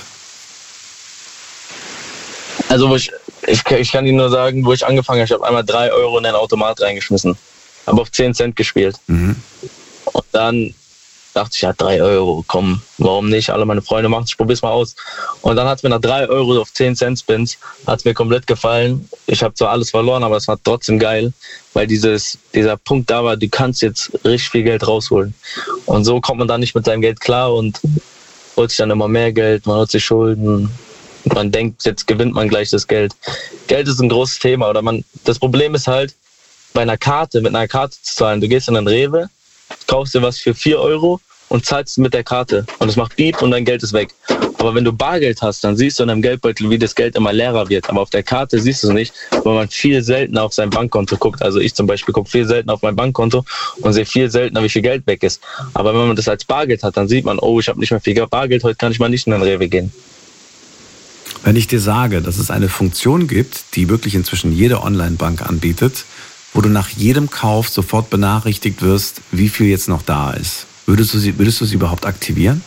Also wo ich, ich, ich kann Ihnen nur sagen, wo ich angefangen habe, ich habe einmal drei Euro in den Automat reingeschmissen. Habe auf zehn Cent gespielt. Mhm. Und dann dachte ich, ja, drei Euro, komm, warum nicht? Alle meine Freunde machen es, ich probier's mal aus. Und dann hat es mir nach drei Euro auf zehn Cent Spins, hat es mir komplett gefallen. Ich habe zwar alles verloren, aber es war trotzdem geil, weil dieses, dieser Punkt da war, du kannst jetzt richtig viel Geld rausholen. Und so kommt man dann nicht mit seinem Geld klar und holt sich dann immer mehr Geld, man holt sich Schulden. Man denkt, jetzt gewinnt man gleich das Geld. Geld ist ein großes Thema. Oder man, das Problem ist halt, bei einer Karte, mit einer Karte zu zahlen. Du gehst in den Rewe, kaufst dir was für vier Euro und zahlst mit der Karte. Und es macht Piep und dein Geld ist weg. Aber wenn du Bargeld hast, dann siehst du in deinem Geldbeutel, wie das Geld immer leerer wird. Aber auf der Karte siehst du es nicht, weil man viel seltener auf sein Bankkonto guckt. Also ich zum Beispiel gucke viel seltener auf mein Bankkonto und sehe viel seltener, wie viel Geld weg ist. Aber wenn man das als Bargeld hat, dann sieht man, oh, ich habe nicht mehr viel Bargeld, heute kann ich mal nicht in den Rewe gehen. Wenn ich dir sage, dass es eine Funktion gibt, die wirklich inzwischen jede Online-Bank anbietet, wo du nach jedem Kauf sofort benachrichtigt wirst, wie viel jetzt noch da ist, würdest du sie, würdest du sie überhaupt aktivieren?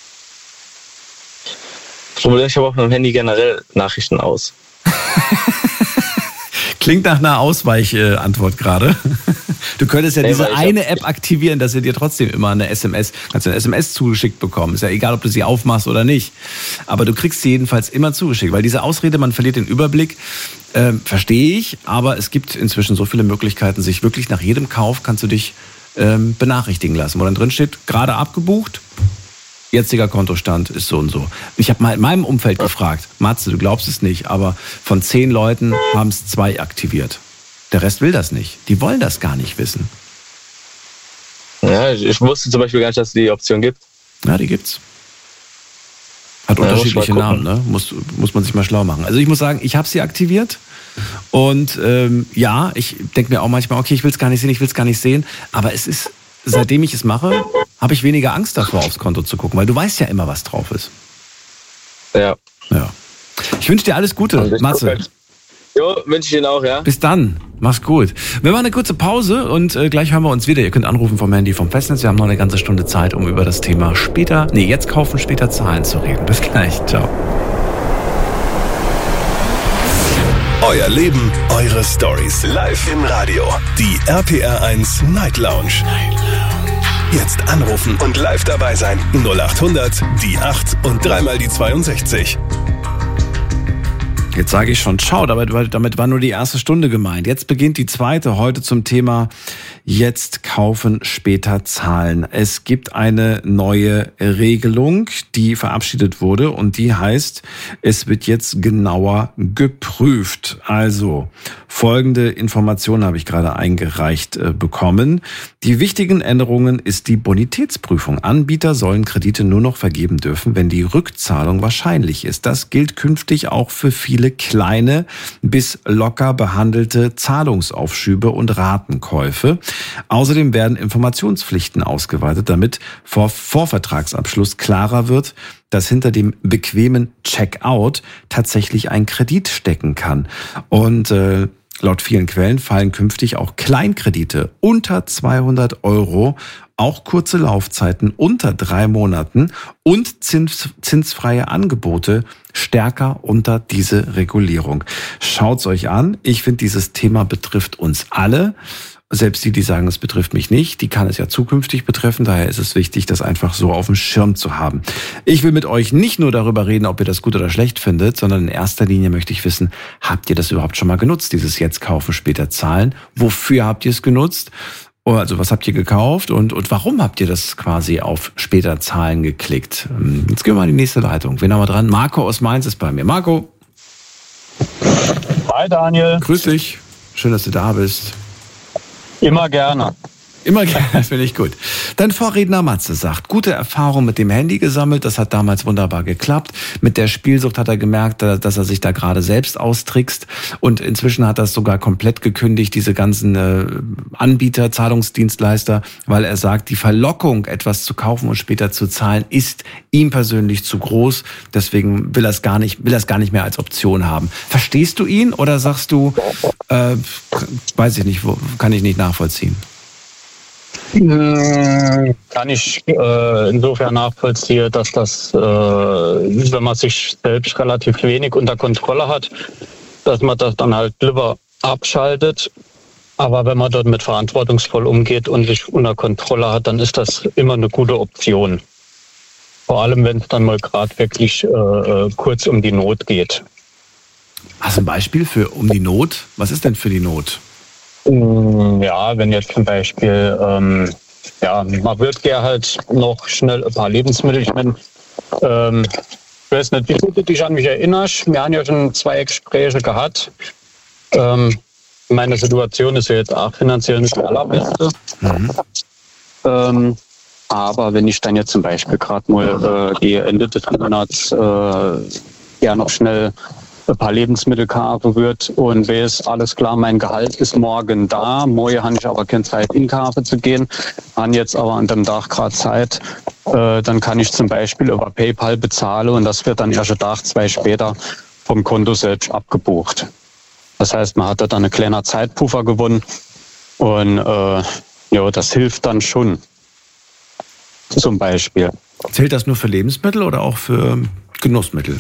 Ich habe auf meinem Handy generell Nachrichten aus. Klingt nach einer Ausweichantwort gerade. Du könntest ja nee, diese eine App aktivieren, dass sie dir trotzdem immer eine S M S, kannst du eine S M S zugeschickt bekommen. Ist ja egal, ob du sie aufmachst oder nicht. Aber du kriegst sie jedenfalls immer zugeschickt. Weil diese Ausrede, man verliert den Überblick, äh, verstehe ich. Aber es gibt inzwischen so viele Möglichkeiten, sich wirklich nach jedem Kauf kannst du dich ähm, benachrichtigen lassen. Wo dann drin steht, gerade abgebucht, jetziger Kontostand ist so und so. Ich habe mal in meinem Umfeld gefragt, Matze, du glaubst es nicht, aber von zehn Leuten haben es zwei aktiviert. Der Rest will das nicht. Die wollen das gar nicht wissen. Ja, ich wusste zum Beispiel gar nicht, dass es die Option gibt. Ja, die gibt's. Hat ja, unterschiedliche Namen, ne? Muss, muss man sich mal schlau machen. Also ich muss sagen, ich habe sie aktiviert. Und ähm, ja, ich denke mir auch manchmal, okay, ich will es gar nicht sehen, ich will es gar nicht sehen. Aber es ist, seitdem ich es mache, habe ich weniger Angst davor, aufs Konto zu gucken, weil du weißt ja immer, was drauf ist. Ja. Ja. Ich wünsche dir alles Gute, Matze. Jo, wünsche ich Ihnen auch, ja. Bis dann. Mach's gut. Wir machen eine kurze Pause und äh, gleich hören wir uns wieder. Ihr könnt anrufen vom Handy vom Festnetz. Wir haben noch eine ganze Stunde Zeit, um über das Thema später, nee, jetzt kaufen, später zahlen zu reden. Bis gleich. Ciao. Euer Leben, eure Stories. Live im Radio. Die R P R eins Night Lounge. Night Lounge. Jetzt anrufen und live dabei sein. null acht hundert, die acht und dreimal die zweiundsechzig. Jetzt sage ich schon, ciao, damit, damit war nur die erste Stunde gemeint. Jetzt beginnt die zweite, heute zum Thema jetzt kaufen, später zahlen. Es gibt eine neue Regelung, die verabschiedet wurde und die heißt, es wird jetzt genauer geprüft. Also folgende Informationen habe ich gerade eingereicht äh, bekommen. Die wichtigen Änderungen ist die Bonitätsprüfung. Anbieter sollen Kredite nur noch vergeben dürfen, wenn die Rückzahlung wahrscheinlich ist. Das gilt künftig auch für viele kleine bis locker behandelte Zahlungsaufschübe und Ratenkäufe. Außerdem werden Informationspflichten ausgeweitet, damit vor Vorvertragsabschluss klarer wird, dass hinter dem bequemen Checkout tatsächlich ein Kredit stecken kann. Und äh, laut vielen Quellen fallen künftig auch Kleinkredite unter zweihundert Euro, auch kurze Laufzeiten unter drei Monaten und zins, zinsfreie Angebote stärker unter diese Regulierung. Schaut's euch an. Ich finde, dieses Thema betrifft uns alle. Selbst die, die sagen, es betrifft mich nicht, die kann es ja zukünftig betreffen. Daher ist es wichtig, das einfach so auf dem Schirm zu haben. Ich will mit euch nicht nur darüber reden, ob ihr das gut oder schlecht findet, sondern in erster Linie möchte ich wissen, habt ihr das überhaupt schon mal genutzt, dieses jetzt kaufen, später zahlen? Wofür habt ihr es genutzt? Also was habt ihr gekauft und, und warum habt ihr das quasi auf später zahlen geklickt? Jetzt gehen wir mal in die nächste Leitung. Wen haben wir dran? Marco aus Mainz ist bei mir. Marco. Hi Daniel. Grüß dich. Schön, dass du da bist. Immer gerne. Immer gerne, finde ich gut. Dein Vorredner Matze sagt, gute Erfahrung mit dem Handy gesammelt, das hat damals wunderbar geklappt. Mit der Spielsucht hat er gemerkt, dass er sich da gerade selbst austrickst und inzwischen hat er es sogar komplett gekündigt, diese ganzen äh, Anbieter, Zahlungsdienstleister, weil er sagt, die Verlockung, etwas zu kaufen und später zu zahlen, ist ihm persönlich zu groß. Deswegen will er es gar nicht, will er es gar nicht mehr als Option haben. Verstehst du ihn oder sagst du, äh, weiß ich nicht, wo, kann ich nicht nachvollziehen? Kann ich äh, insofern nachvollziehen, dass das, äh, wenn man sich selbst relativ wenig unter Kontrolle hat, dass man das dann halt lieber abschaltet. Aber wenn man dort mit verantwortungsvoll umgeht und sich unter Kontrolle hat, dann ist das immer eine gute Option. Vor allem, wenn es dann mal gerade wirklich äh, kurz um die Not geht. Hast du ein Beispiel für um die Not? Was ist denn für die Not? Ja, wenn jetzt zum Beispiel, ähm, ja, man wird gerne halt noch schnell ein paar Lebensmittel. Ich meine, ähm, ich weiß nicht, wie du dich an mich erinnerst. Wir haben ja schon zwei Gespräche gehabt. Ähm, meine Situation ist ja jetzt auch finanziell nicht die allerbeste. Mhm. Ähm, Aber wenn ich dann jetzt zum Beispiel gerade mal äh, Ende des Monats äh, ja noch schnell ein paar Lebensmittel kaufen wird und weiß, alles klar, mein Gehalt ist morgen da, morgen habe ich aber keine Zeit, in Kaffee zu gehen, habe jetzt aber an dem Tag gerade Zeit, äh, dann kann ich zum Beispiel über PayPal bezahlen und das wird dann erst einen Tag, zwei später vom Konto selbst abgebucht. Das heißt, man hat da dann einen kleinen Zeitpuffer gewonnen und äh, ja, das hilft dann schon. Zum Beispiel. Zählt das nur für Lebensmittel oder auch für Genussmittel?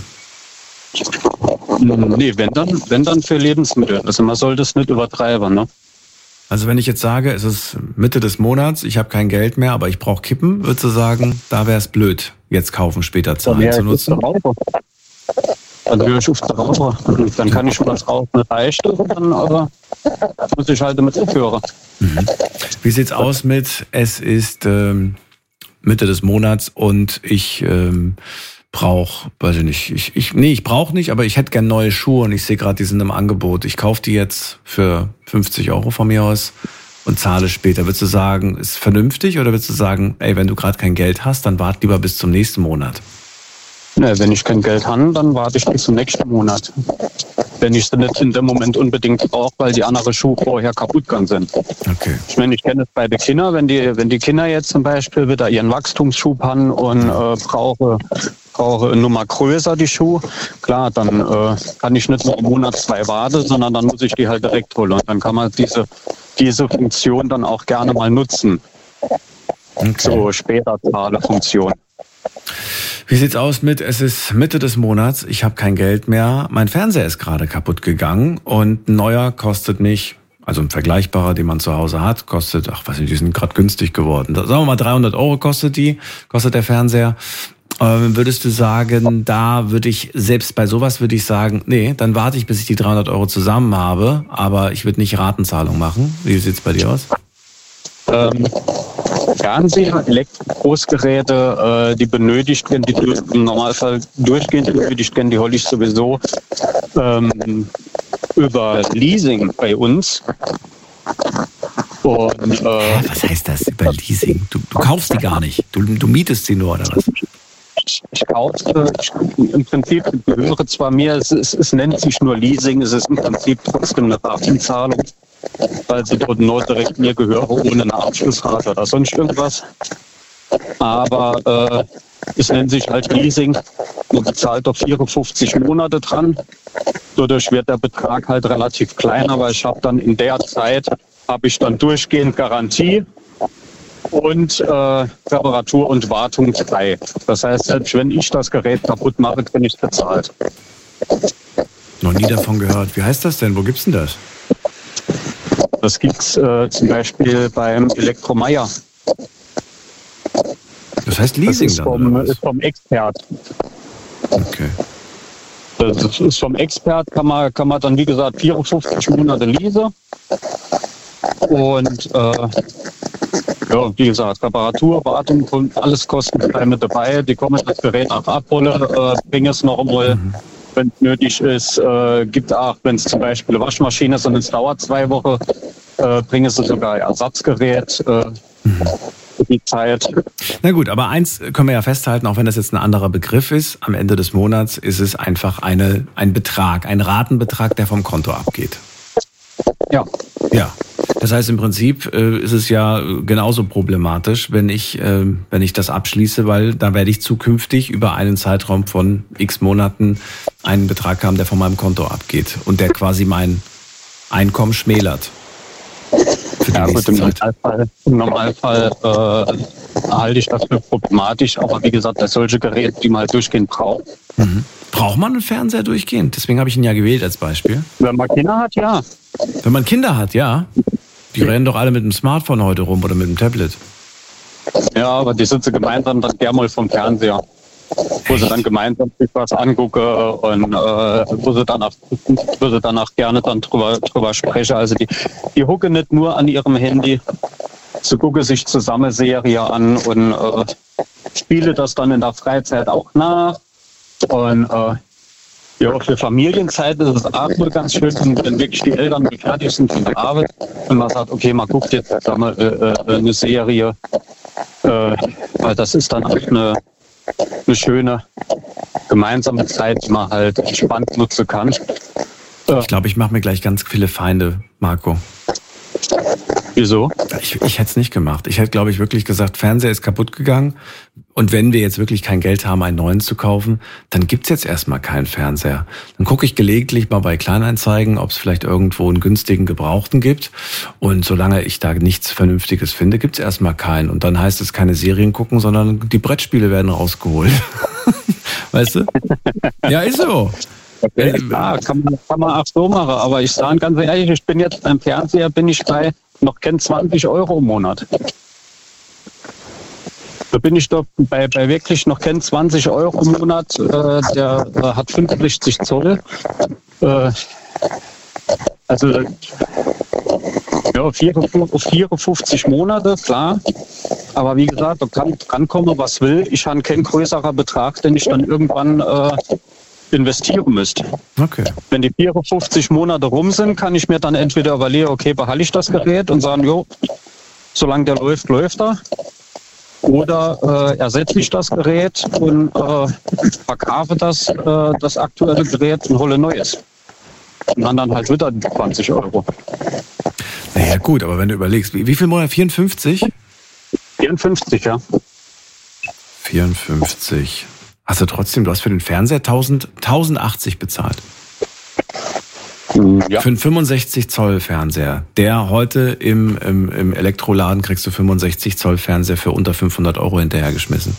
Nee, wenn dann, wenn dann für Lebensmittel. Also man sollte es nicht übertreiben, ne? Also wenn ich jetzt sage, es ist Mitte des Monats, ich habe kein Geld mehr, aber ich brauche Kippen, würdest du sagen, da wäre es blöd, jetzt kaufen, später zahlen ja, zu nutzen? Dann höre ich auf der Raucher. Dann kann ich was rauchen, eine Reiche, dann aber muss ich halt damit aufhören. Mhm. Wie sieht's aus mit, es ist ähm, Mitte des Monats und ich ähm, brauche, weiß ich nicht, ich, ich, nee, ich brauche nicht, aber ich hätte gern neue Schuhe und ich sehe gerade, die sind im Angebot. Ich kaufe die jetzt für fünfzig Euro von mir aus und zahle später. Würdest du sagen, ist vernünftig oder würdest du sagen, ey, wenn du gerade kein Geld hast, dann wart lieber bis zum nächsten Monat? Ne, wenn ich kein Geld habe, dann warte ich bis zum nächsten Monat. Wenn ich sie nicht in dem Moment unbedingt brauche, weil die anderen Schuhe vorher kaputt gegangen sind. Okay. Ich meine, ich kenne es bei den Kindern, wenn die, wenn die Kinder jetzt zum Beispiel wieder ihren Wachstumsschub haben und äh, brauche, brauche eine Nummer größer die Schuhe, klar, dann äh, kann ich nicht nur einen Monat, zwei warten, sondern dann muss ich die halt direkt holen. Und dann kann man diese, diese Funktion dann auch gerne mal nutzen. Okay. So später Zahle-Funktion. Wie sieht's aus mit, es ist Mitte des Monats, ich habe kein Geld mehr, mein Fernseher ist gerade kaputt gegangen und ein neuer kostet mich, also ein vergleichbarer, den man zu Hause hat, kostet, ach weiß nicht, die sind gerade günstig geworden. Sagen wir mal dreihundert Euro kostet die, kostet der Fernseher. Ähm, würdest du sagen, da würde ich, selbst bei sowas würde ich sagen, nee, dann warte ich, bis ich die dreihundert Euro zusammen habe, aber ich würde nicht Ratenzahlung machen. Wie sieht's bei dir aus? Ähm, Fernseher, Elektrogroßgeräte, äh, die benötigt werden, die im Normalfall durchgehend benötigt werden, die hole ich sowieso ähm, über Leasing bei uns. Und, äh, was heißt das über Leasing? Du, du kaufst die gar nicht, du, du mietest sie nur, oder was? Ich, ich kaufe, ich, im Prinzip gehöre zwar mir, es, es, es nennt sich nur Leasing, es ist im Prinzip trotzdem eine Ratenzahlung, weil sie dort nur direkt mir gehören, ohne eine Abschlussrate oder sonst irgendwas. Aber äh, es nennt sich halt Leasing. Man bezahlt doch vierundfünfzig Monate dran. Dadurch wird der Betrag halt relativ kleiner, weil ich habe dann in der Zeit, habe ich dann durchgehend Garantie und äh, Reparatur und Wartung frei. Das heißt, selbst wenn ich das Gerät kaputt mache, bin ich bezahlt. Noch nie davon gehört. Wie heißt das denn? Wo gibt's denn das? Das gibt's äh, zum Beispiel beim Elektromeier. Das heißt Leasing das ist vom, dann? Oder ist vom Expert. Okay. Das ist vom Expert, kann man, kann man dann wie gesagt vierundfünfzig Monate leasen. Und äh, ja, wie gesagt, Reparatur, Wartung, alles kostenfrei mit dabei. Die kommen das Gerät auch abholen, äh, bringen es noch einmal. Mhm. Wenn es nötig ist, äh, gibt auch, wenn es zum Beispiel eine Waschmaschine ist und es dauert zwei Wochen, äh, bringen sie sogar Ersatzgerät äh, mhm. für die Zeit. Na gut, aber eins können wir ja festhalten, auch wenn das jetzt ein anderer Begriff ist, am Ende des Monats ist es einfach eine, ein Betrag, ein Ratenbetrag, der vom Konto abgeht. Ja. Ja. Das heißt, im Prinzip äh, ist es ja genauso problematisch, wenn ich, äh, wenn ich das abschließe, weil da werde ich zukünftig über einen Zeitraum von x Monaten einen Betrag haben, der von meinem Konto abgeht und der quasi mein Einkommen schmälert. Ja, gut, im Normalfall, im Normalfall äh, halte ich das für problematisch, aber wie gesagt, das solche Geräte, die man halt durchgehend braucht. Mhm. Braucht man einen Fernseher durchgehend? Deswegen habe ich ihn ja gewählt als Beispiel. Wenn man Kinder hat, ja. Wenn man Kinder hat, ja. Die rennen doch alle mit dem Smartphone heute rum oder mit dem Tablet. Ja, aber die sitzen gemeinsam dann gerne mal vom Fernseher. Wo sie dann gemeinsam sich was angucken und äh, wo sie danach, wo sie danach gerne dann drüber, drüber sprechen. Also die, die hucken nicht nur an ihrem Handy, sie gucken sich zusammen Serie an und äh, spiele das dann in der Freizeit auch nach. Und äh, ja, für Familienzeit ist es auch nur ganz schön, wenn wirklich die Eltern fertig sind von der Arbeit und man sagt, okay, man guckt jetzt mal, äh, äh, eine Serie Äh, weil das ist dann auch eine, eine schöne gemeinsame Zeit, die man halt entspannt nutzen kann. Äh, Ich glaube, ich mache mir gleich ganz viele Feinde, Marco. Wieso? Ich, ich hätte es nicht gemacht. Ich hätte, glaube ich, wirklich gesagt, Fernseher ist kaputt gegangen. Und wenn wir jetzt wirklich kein Geld haben, einen neuen zu kaufen, dann gibt's jetzt erstmal keinen Fernseher. Dann gucke ich gelegentlich mal bei Kleinanzeigen, ob es vielleicht irgendwo einen günstigen Gebrauchten gibt. Und solange ich da nichts Vernünftiges finde, gibt's erstmal keinen. Und dann heißt es keine Serien gucken, sondern die Brettspiele werden rausgeholt. Weißt du? Ja, ist so. Okay. Ja, kann man, kann man auch so machen. Aber ich sage ganz ehrlich, ich bin jetzt beim Fernseher, bin ich bei noch kein zwanzig Euro im Monat. Da bin ich doch bei, bei wirklich noch kein zwanzig Euro im Monat. Äh, der äh, hat fünfundsechzig Zoll. Äh, also ja, vierundfünfzig Monate, klar. Aber wie gesagt, da kann drankommen, was will. Ich habe keinen größeren Betrag, den ich dann irgendwann äh, investieren müsste. Okay. Wenn die vierundfünfzig Monate rum sind, kann ich mir dann entweder überlegen, okay, behalte ich das Gerät und sagen, jo, solange der läuft, läuft er. Oder äh, ersetze ich das Gerät und äh, verkaufe das, äh, das aktuelle Gerät und hole neues. Und dann halt wieder zwanzig Euro. Naja, gut, aber wenn du überlegst, wie, wie viel Monat? vierundfünfzig? vierundfünfzig, ja. vierundfünfzig. Hast du trotzdem, du hast für den Fernseher tausendachtzig bezahlt. Ja. Für einen fünfundsechzig Zoll Fernseher. Der heute im, im, im Elektroladen kriegst du fünfundsechzig Zoll Fernseher für unter fünfhundert Euro hinterhergeschmissen.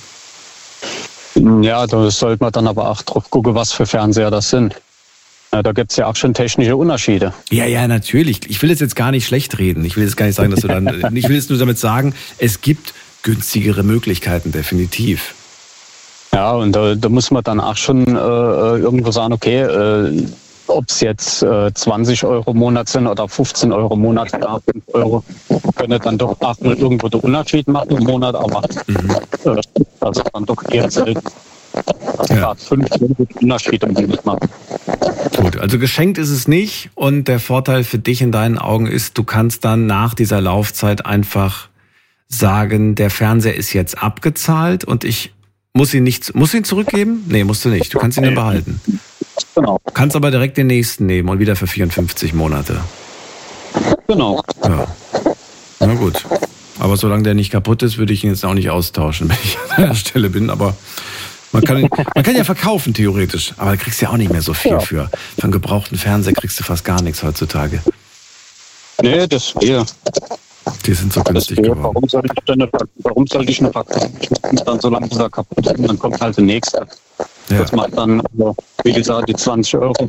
Ja, da sollte man dann aber auch drauf gucken, was für Fernseher das sind. Ja, da gibt es ja auch schon technische Unterschiede. Ja, ja, natürlich. Ich will es jetzt gar nicht schlecht reden. Ich will jetzt gar nicht sagen, dass du dann. Ich will jetzt nur damit sagen, es gibt günstigere Möglichkeiten, definitiv. Ja, und da, da muss man dann auch schon äh, irgendwo sagen, okay, äh, ob es jetzt äh, zwanzig Euro im Monat sind oder fünfzehn Euro im Monat oder fünf Euro, können dann doch auch mal irgendwo den Unterschied machen im Monat, aber mhm. äh, das ist dann doch eher selten. Das ja. Hat fünf Euro Unterschied im Monat machen. Gut, also geschenkt ist es nicht und der Vorteil für dich in deinen Augen ist, du kannst dann nach dieser Laufzeit einfach sagen, der Fernseher ist jetzt abgezahlt und ich muss ihn nicht, muss ihn zurückgeben? Nee, musst du nicht. Du kannst ihn dann behalten. Genau. Kannst aber direkt den nächsten nehmen und wieder für vierundfünfzig Monate. Genau. Ja. Na gut. Aber solange der nicht kaputt ist, würde ich ihn jetzt auch nicht austauschen, wenn ich an der Stelle bin. Aber man kann, ihn, man kann ja verkaufen, theoretisch. Aber da kriegst du ja auch nicht mehr so viel ja. für. Für einen gebrauchten Fernseher kriegst du fast gar nichts heutzutage. Nee, das wäre. Die sind so günstig wär, geworden. Warum soll ich denn, warum soll ich eine verkaufen? Dann so lange wieder kaputt ist, dann kommt halt der nächste. Ja. Das macht dann, wie gesagt, die zwanzig Euro.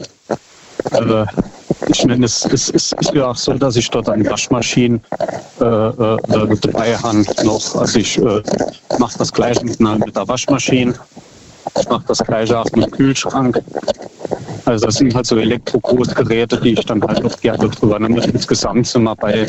Äh, ich meine, es, es, es ist ja auch so, dass ich dort eine Waschmaschine äh, äh, dabei habe noch. Also ich äh, mache das Gleiche mit, einer, mit der Waschmaschine. Ich mache das Gleiche auch mit dem Kühlschrank. Also das sind halt so Elektro-Großgeräte, die ich dann halt auch gerne drüber nehme. Insgesamt sind wir bei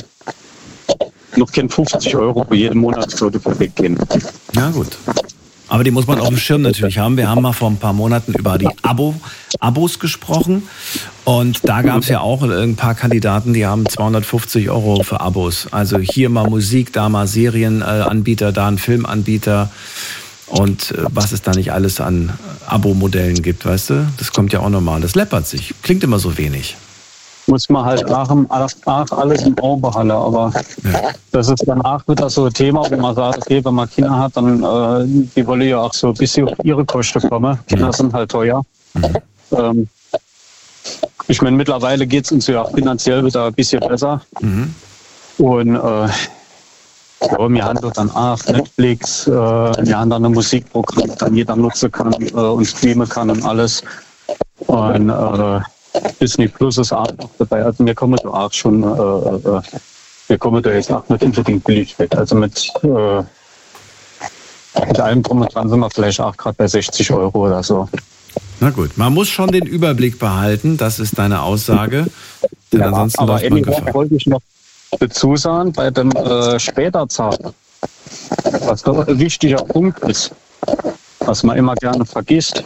noch kein fünfzig Euro pro jeden Monat würde weggehen. Ja gut. Aber die muss man auf dem Schirm natürlich haben. Wir haben mal vor ein paar Monaten über die Abo, Abos gesprochen. Und da gab es ja auch ein paar Kandidaten, die haben zweihundertfünfzig Euro für Abos. Also hier mal Musik, da mal Serienanbieter, da ein Filmanbieter. Und was es da nicht alles an Abo-Modellen gibt, weißt du? Das kommt ja auch normal. Das läppert sich. Klingt immer so wenig. Muss man halt auch, auch alles im Auge behalten. Aber ja. Das ist dann auch wieder so ein Thema, wo man sagt, okay, wenn man Kinder hat, dann äh, die wollen ja auch so ein bisschen auf ihre Kosten kommen. Kinder mhm. sind halt teuer. Mhm. Ähm, ich meine, mittlerweile geht es uns ja finanziell wieder ein bisschen besser. Mhm. Und äh, ja, wir haben dort dann auch Netflix, äh, wir haben dann ein Musikprogramm, das dann jeder nutzen kann äh, und streamen kann und alles. Und äh, Disney Plus ist auch noch dabei. Also wir kommen da auch schon, äh, äh, wir kommen da jetzt auch nicht unbedingt billig weg. Also mit, äh, mit allem drum und dran sind wir vielleicht auch gerade bei sechzig Euro oder so. Na gut, man muss schon den Überblick behalten, das ist deine Aussage. Denn ja, ansonsten aber läuft man Gefahr. Wollte ich noch dazu sagen, bei dem äh, später Zahlen, was doch ein wichtiger Punkt ist, was man immer gerne vergisst.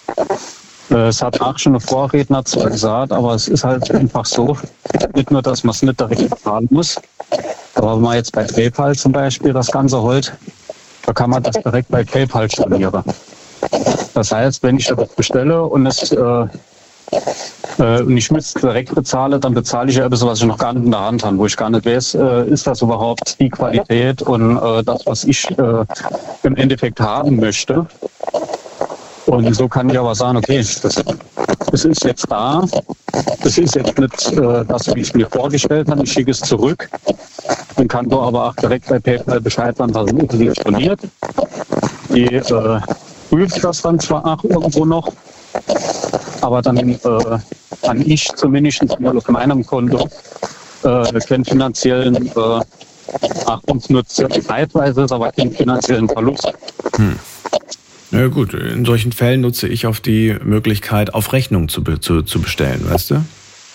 Es hat auch schon eine Vorredner zwar gesagt, aber es ist halt einfach so, nicht nur, dass man es nicht direkt bezahlen muss, aber wenn man jetzt bei PayPal zum Beispiel das Ganze holt, da kann man das direkt bei PayPal stornieren. Das heißt, wenn ich das bestelle und es äh, äh, und ich müsste direkt bezahle, dann bezahle ich ja etwas, was ich noch gar nicht in der Hand habe, wo ich gar nicht weiß, äh, ist das überhaupt die Qualität und äh, das, was ich äh, im Endeffekt haben möchte. Und so kann ich aber sagen, okay, das, das ist jetzt da, das ist jetzt nicht äh, das, wie ich es mir vorgestellt habe, ich schicke es zurück. Dann kann du aber auch direkt bei PayPal Bescheid sagen, was ist nicht storniert. Die äh, prüft das dann zwar auch irgendwo noch, aber dann äh, kann ich zumindest mal auf meinem Konto äh, keinen finanziellen äh, ach, uns nur zeitweise ist, aber keinen finanziellen Verlust. Hm. Ja gut, in solchen Fällen nutze ich auf die Möglichkeit, auf Rechnung zu, zu, zu bestellen, weißt du?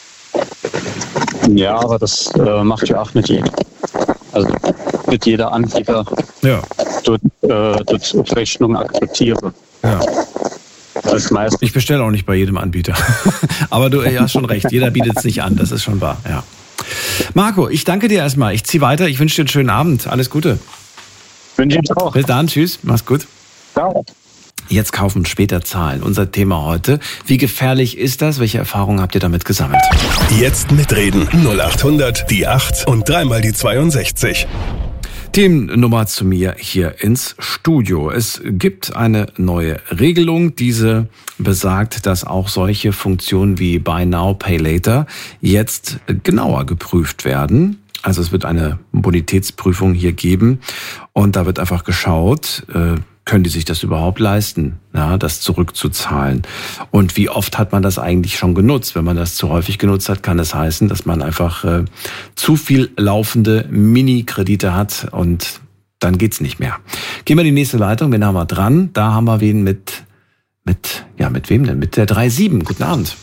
Ja, aber das äh, macht ja auch nicht jeder. Also nicht jeder Anbieter ja. dort, äh, dort auf Rechnung akzeptiere. Ja. Das meist ich bestelle auch nicht bei jedem Anbieter. Aber du ja, hast schon recht, jeder bietet es nicht an, das ist schon wahr. Ja. Marco, ich danke dir erstmal. Ich ziehe weiter, ich wünsche dir einen schönen Abend. Alles Gute. Wünsche ich auch. Bis dann, tschüss, mach's gut. Ciao. Jetzt kaufen, später zahlen. Unser Thema heute. Wie gefährlich ist das? Welche Erfahrungen habt ihr damit gesammelt? Jetzt mitreden. null acht hundert, die acht und dreimal die zweiundsechzig. Themennummer zu mir hier ins Studio. Es gibt eine neue Regelung. Diese besagt, dass auch solche Funktionen wie Buy Now, Pay Later jetzt genauer geprüft werden. Also es wird eine Bonitätsprüfung hier geben und da wird einfach geschaut, äh, können die sich das überhaupt leisten, ja, das zurückzuzahlen? Und wie oft hat man das eigentlich schon genutzt? Wenn man das zu häufig genutzt hat, kann es heißen, dass man einfach äh, zu viel laufende Mini-Kredite hat und dann geht's nicht mehr. Gehen wir in die nächste Leitung, wen haben wir dran? Da haben wir wen mit, mit, ja, mit wem denn? Mit der drei sieben. Guten Abend.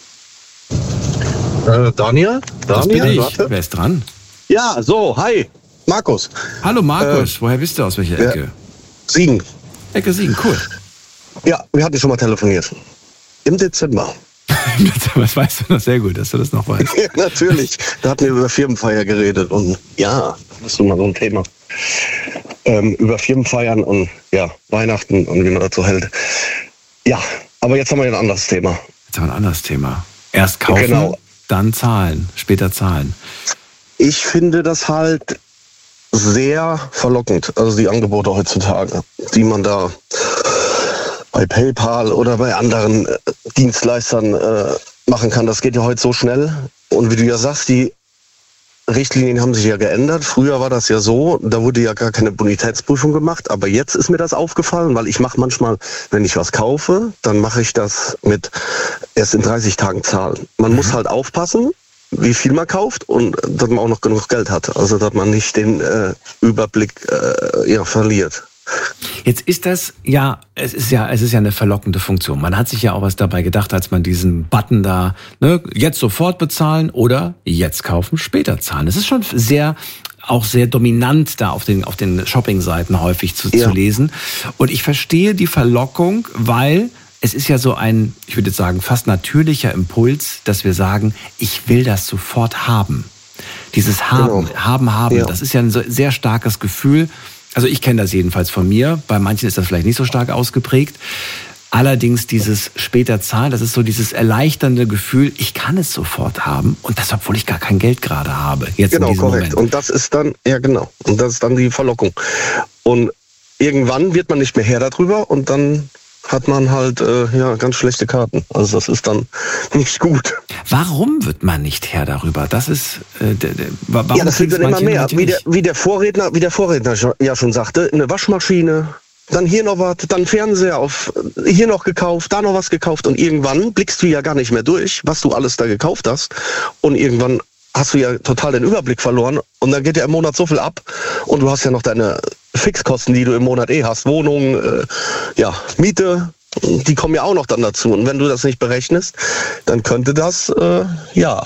Äh, Daniel? Daniel? Das bin ich. Warte. Wer ist dran? Ja, so, hi, Markus. Hallo Markus, äh, woher bist du, aus welcher Ecke? Ja. Siegen. Ecke Siegen, cool. Ja, wir hatten schon mal telefoniert. Im Dezember. Was weißt du noch? Sehr gut, dass du das noch weißt. Ja, natürlich. Da hatten wir über Firmenfeier geredet und ja, das ist nun mal so ein Thema. Ähm, über Firmenfeiern und ja, Weihnachten und wie man dazu hält. Ja, aber jetzt haben wir ein anderes Thema. Jetzt haben wir ein anderes Thema. Erst kaufen, genau. Dann zahlen, später zahlen. Ich finde das halt sehr verlockend, also die Angebote heutzutage, die man da bei PayPal oder bei anderen äh, Dienstleistern äh, machen kann. Das geht ja heute so schnell. Und wie du ja sagst, die Richtlinien haben sich ja geändert. Früher war das ja so, da wurde ja gar keine Bonitätsprüfung gemacht. Aber jetzt ist mir das aufgefallen, weil ich mache manchmal, wenn ich was kaufe, dann mache ich das mit erst in dreißig Tagen zahlen. Man mhm. muss halt aufpassen, wie viel man kauft und dass man auch noch genug Geld hat. Also dass man nicht den äh, Überblick äh, ja, verliert. Jetzt ist das ja, es ist ja, es ist ja eine verlockende Funktion. Man hat sich ja auch was dabei gedacht, als man diesen Button da, ne, jetzt sofort bezahlen oder jetzt kaufen, später zahlen. Es ist schon sehr, auch sehr dominant da auf den, auf den Shopping-Seiten häufig zu, ja. zu lesen. Und ich verstehe die Verlockung, weil es ist ja so ein, ich würde jetzt sagen, fast natürlicher Impuls, dass wir sagen, ich will das sofort haben. Dieses Haben, genau. Haben, Haben, ja. das ist ja ein sehr starkes Gefühl. Also ich kenne das jedenfalls von mir. Bei manchen ist das vielleicht nicht so stark ausgeprägt. Allerdings dieses später zahlen, das ist so dieses erleichternde Gefühl, ich kann es sofort haben und das, obwohl ich gar kein Geld gerade habe. Jetzt genau, in diesem korrekt. Moment. Und das ist dann, ja genau, und das ist dann die Verlockung. Und irgendwann wird man nicht mehr Herr darüber und dann hat man halt äh, ja ganz schlechte Karten. Also das ist dann nicht gut. Warum wird man nicht Herr darüber? Das ist äh, d- d- warum ja, das wird dann immer mehr. Wie der, wie der Vorredner, wie der Vorredner ja schon sagte, eine Waschmaschine, dann hier noch was, dann Fernseher auf, hier noch gekauft, da noch was gekauft und irgendwann blickst du ja gar nicht mehr durch, was du alles da gekauft hast und irgendwann hast du ja total den Überblick verloren und dann geht ja im Monat so viel ab und du hast ja noch deine Fixkosten, die du im Monat eh hast, Wohnung, äh, ja, Miete, die kommen ja auch noch dann dazu und wenn du das nicht berechnest, dann könnte das, äh, ja,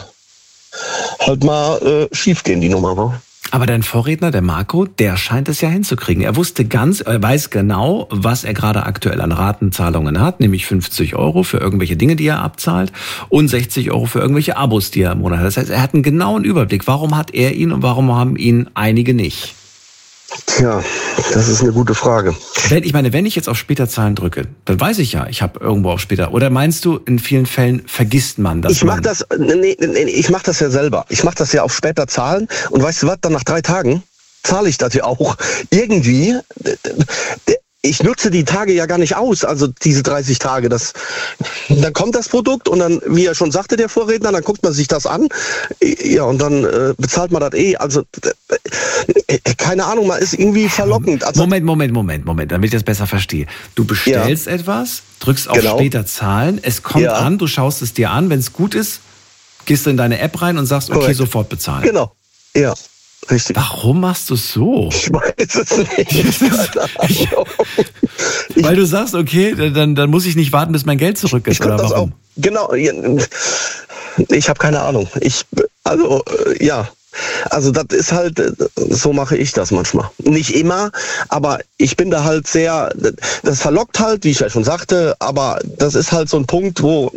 halt mal äh, schief gehen, die Nummer, wa? Aber dein Vorredner, der Marco, der scheint es ja hinzukriegen. Er wusste ganz, er weiß genau, was er gerade aktuell an Ratenzahlungen hat, nämlich fünfzig Euro für irgendwelche Dinge, die er abzahlt und sechzig Euro für irgendwelche Abos, die er im Monat hat. Das heißt, er hat einen genauen Überblick. Warum hat er ihn und warum haben ihn einige nicht? Tja, das ist eine gute Frage. Wenn, ich meine, wenn ich jetzt auf später zahlen drücke, dann weiß ich ja, ich habe irgendwo auf später. Oder meinst du, in vielen Fällen vergisst man das? Ich mach das, nee, nee, ich mach das ja selber. Ich mach das ja auf später zahlen. Und weißt du was, dann nach drei Tagen zahle ich das ja auch. Irgendwie, ich nutze die Tage ja gar nicht aus, also diese dreißig Tage. Das, dann kommt das Produkt und dann, wie er schon sagte, der Vorredner, dann guckt man sich das an. Ja, und dann äh, bezahlt man das eh. Also, äh, keine Ahnung, man ist irgendwie verlockend. Also, Moment, Moment, Moment, Moment, damit ich das besser verstehe. Du bestellst ja. etwas, drückst auf genau. später zahlen, es kommt ja. an, du schaust es dir an, wenn es gut ist, gehst du in deine App rein und sagst, okay, Correct. Sofort bezahlen. Genau, ja. Richtig. Warum machst du es so? Ich weiß es nicht. ich, weil du sagst, okay, dann, dann muss ich nicht warten, bis mein Geld zurück ist. Ich oder warum? Auch, genau. Ich habe keine Ahnung. Ich, also, ja. Also das ist halt, so mache ich das manchmal. Nicht immer, aber ich bin da halt sehr, das verlockt halt, wie ich ja schon sagte, aber das ist halt so ein Punkt, wo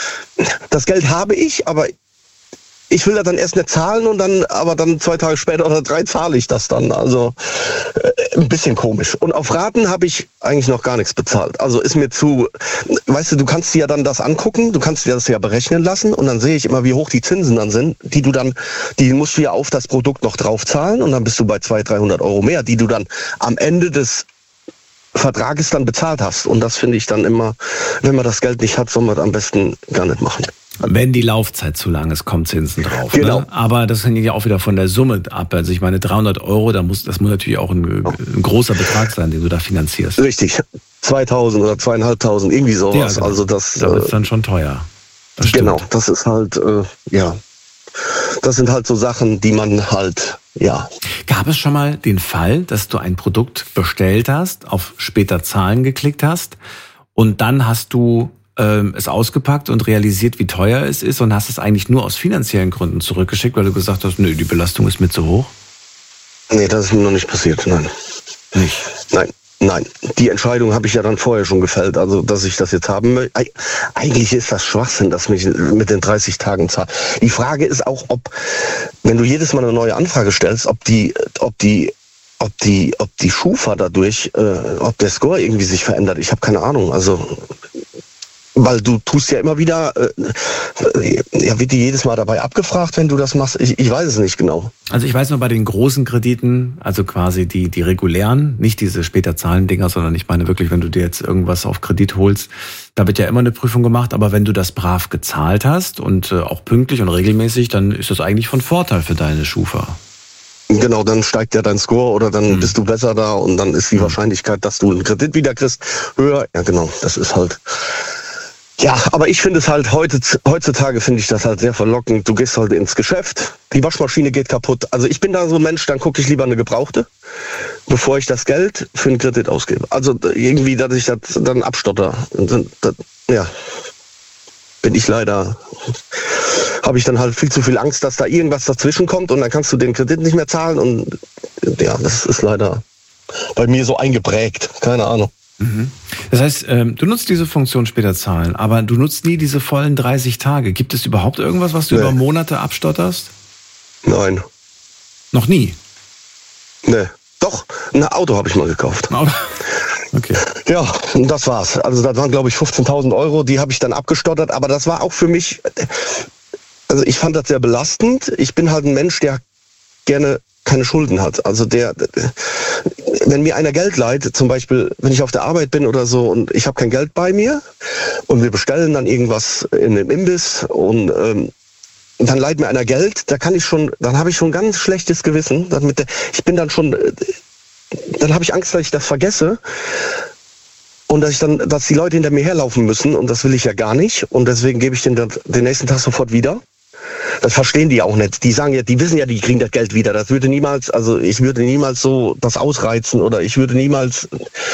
das Geld habe ich, aber ich will da dann erst nicht zahlen und dann, aber dann zwei Tage später oder drei zahle ich das dann. Also äh, ein bisschen komisch. Und auf Raten habe ich eigentlich noch gar nichts bezahlt. Also ist mir zu, weißt du, du kannst dir ja dann das angucken, du kannst dir das ja berechnen lassen und dann sehe ich immer, wie hoch die Zinsen dann sind, die du dann, die musst du ja auf das Produkt noch drauf zahlen und dann bist du bei zweihundert, dreihundert Euro mehr, die du dann am Ende des Vertrages dann bezahlt hast. Und das finde ich dann immer, wenn man das Geld nicht hat, soll man das am besten gar nicht machen. Wenn die Laufzeit zu lang ist, kommt Zinsen drauf. Genau. Ne? Aber das hängt ja auch wieder von der Summe ab. Also ich meine, dreihundert Euro, da muss, das muss natürlich auch ein, ein großer Betrag sein, den du da finanzierst. Richtig. zweitausend oder zweieinhalbtausend, irgendwie sowas. Ja, genau. Also das, da wird es dann schon teuer. Das genau, das ist halt, äh, ja, das sind halt so Sachen, die man halt, ja. Gab es schon mal den Fall, dass du ein Produkt bestellt hast, auf später Zahlen geklickt hast und dann hast du es ausgepackt und realisiert, wie teuer es ist und hast es eigentlich nur aus finanziellen Gründen zurückgeschickt, weil du gesagt hast, nö, die Belastung ist mir zu hoch? Nee, das ist mir noch nicht passiert, nein. Nicht? Nein, nein. Die Entscheidung habe ich ja dann vorher schon gefällt, also dass ich das jetzt haben möchte. Eigentlich ist das Schwachsinn, dass mich mit den dreißig Tagen zahlt. Die Frage ist auch, ob, wenn du jedes Mal eine neue Anfrage stellst, ob die, ob die ob die, ob die Schufa dadurch, äh, ob der Score irgendwie sich verändert. Ich habe keine Ahnung, also weil du tust ja immer wieder, äh, ja, wird die jedes Mal dabei abgefragt, wenn du das machst? Ich, ich weiß es nicht genau. Also ich weiß nur bei den großen Krediten, also quasi die, die regulären, nicht diese später Zahlen-Dinger, sondern ich meine wirklich, wenn du dir jetzt irgendwas auf Kredit holst, da wird ja immer eine Prüfung gemacht, aber wenn du das brav gezahlt hast und äh, auch pünktlich und regelmäßig, dann ist das eigentlich von Vorteil für deine Schufa. Genau, dann steigt ja dein Score oder dann hm. bist du besser da und dann ist die Wahrscheinlichkeit, dass du einen Kredit wieder kriegst, höher. Ja genau, das ist halt... Ja, aber ich finde es halt heute, heutzutage finde ich das halt sehr verlockend. Du gehst halt ins Geschäft, die Waschmaschine geht kaputt. Also ich bin da so ein Mensch, dann gucke ich lieber eine gebrauchte, bevor ich das Geld für einen Kredit ausgebe. Also irgendwie, dass ich das dann abstotter. Das, ja, bin ich leider, habe ich dann halt viel zu viel Angst, dass da irgendwas dazwischen kommt und dann kannst du den Kredit nicht mehr zahlen und ja, das ist leider bei mir so eingeprägt. Keine Ahnung. Das heißt, du nutzt diese Funktion später zahlen, aber du nutzt nie diese vollen dreißig Tage. Gibt es überhaupt irgendwas, was du nee. über Monate abstotterst? Nein. Noch nie? Nee. Doch, ein Auto habe ich mal gekauft. Okay. Ja, und das war's. Also das waren, glaube ich, fünfzehntausend Euro, die habe ich dann abgestottert, aber das war auch für mich, also ich fand das sehr belastend. Ich bin halt ein Mensch, der gerne keine Schulden hat. Also der, wenn mir einer Geld leiht, zum Beispiel, wenn ich auf der Arbeit bin oder so und ich habe kein Geld bei mir und wir bestellen dann irgendwas in einem Imbiss und ähm, dann leiht mir einer Geld, da kann ich schon, dann habe ich schon ein ganz schlechtes Gewissen. Dann mit der, ich bin dann schon, dann habe ich Angst, dass ich das vergesse und dass ich dann, dass die Leute hinter mir herlaufen müssen und das will ich ja gar nicht und deswegen gebe ich den dann den nächsten Tag sofort wieder. Das verstehen die auch nicht. Die sagen ja, die wissen ja, die kriegen das Geld wieder. Das würde niemals, also ich würde niemals so das ausreizen oder ich würde niemals,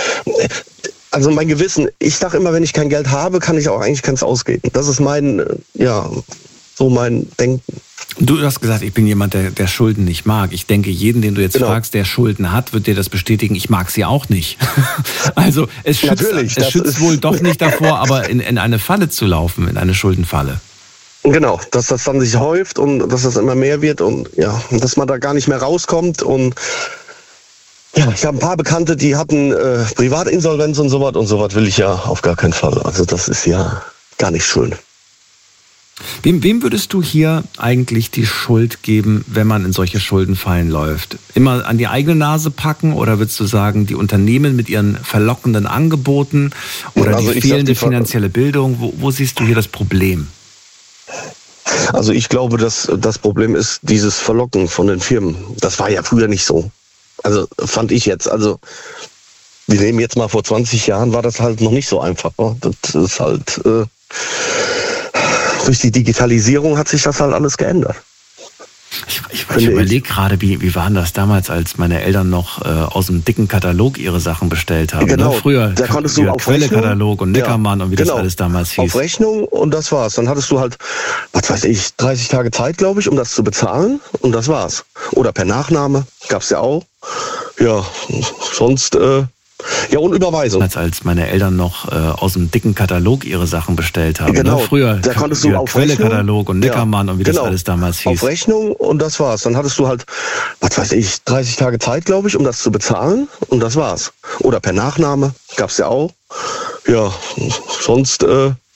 also mein Gewissen, ich sage immer, wenn ich kein Geld habe, kann ich auch eigentlich keins ausgeben. Das ist mein, ja, so mein Denken. Du hast gesagt, ich bin jemand, der, der Schulden nicht mag. Ich denke, jeden, den du jetzt genau. fragst, der Schulden hat, wird dir das bestätigen, ich mag sie auch nicht. Also es schützt, Natürlich, es schützt wohl doch nicht davor, aber in, in eine Falle zu laufen, in eine Schuldenfalle. Genau, dass das dann sich häuft und dass das immer mehr wird und ja, dass man da gar nicht mehr rauskommt und Ja, ich habe ein paar Bekannte, die hatten äh, Privatinsolvenz und sowas und sowas will ich ja auf gar keinen Fall. Also das ist ja gar nicht schön. Wem, wem würdest du hier eigentlich die Schuld geben, wenn man in solche Schuldenfallen läuft? Immer an die eigene Nase packen oder würdest du sagen, die Unternehmen mit ihren verlockenden Angeboten oder also die fehlende die finanzielle Bildung? Wo, wo siehst du hier das Problem? Also ich glaube, dass das Problem ist dieses Verlocken von den Firmen. Das war ja früher nicht so. Also fand ich jetzt. Also wir nehmen jetzt mal vor zwanzig Jahren, war das halt noch nicht so einfach. Das ist halt äh, durch die Digitalisierung hat sich das halt alles geändert. Ich, ich, ich überlege gerade, wie, wie waren das damals, als meine Eltern noch äh, aus dem dicken Katalog ihre Sachen bestellt haben. Genau, ne? Früher da konntest du auf Quelle-Katalog und Neckermann ja, und wie genau, das alles damals hieß. Auf Rechnung und das war's. Dann hattest du halt, was weiß ich, dreißig Tage Zeit, glaube ich, um das zu bezahlen und das war's. Oder per Nachname, gab's ja auch. Ja, sonst... Äh, Ja, und Überweisung. Als, als meine Eltern noch äh, aus dem dicken Katalog ihre Sachen bestellt haben. Genau, ne? Früher da konntest du auf Quelle-Katalog und Neckermann ja, und wie genau, das alles damals hieß. Auf Rechnung und das war's. Dann hattest du halt, was weiß ich, dreißig Tage Zeit, glaube ich, um das zu bezahlen und das war's. Oder per Nachname, gab's ja auch. Ja, sonst... Äh,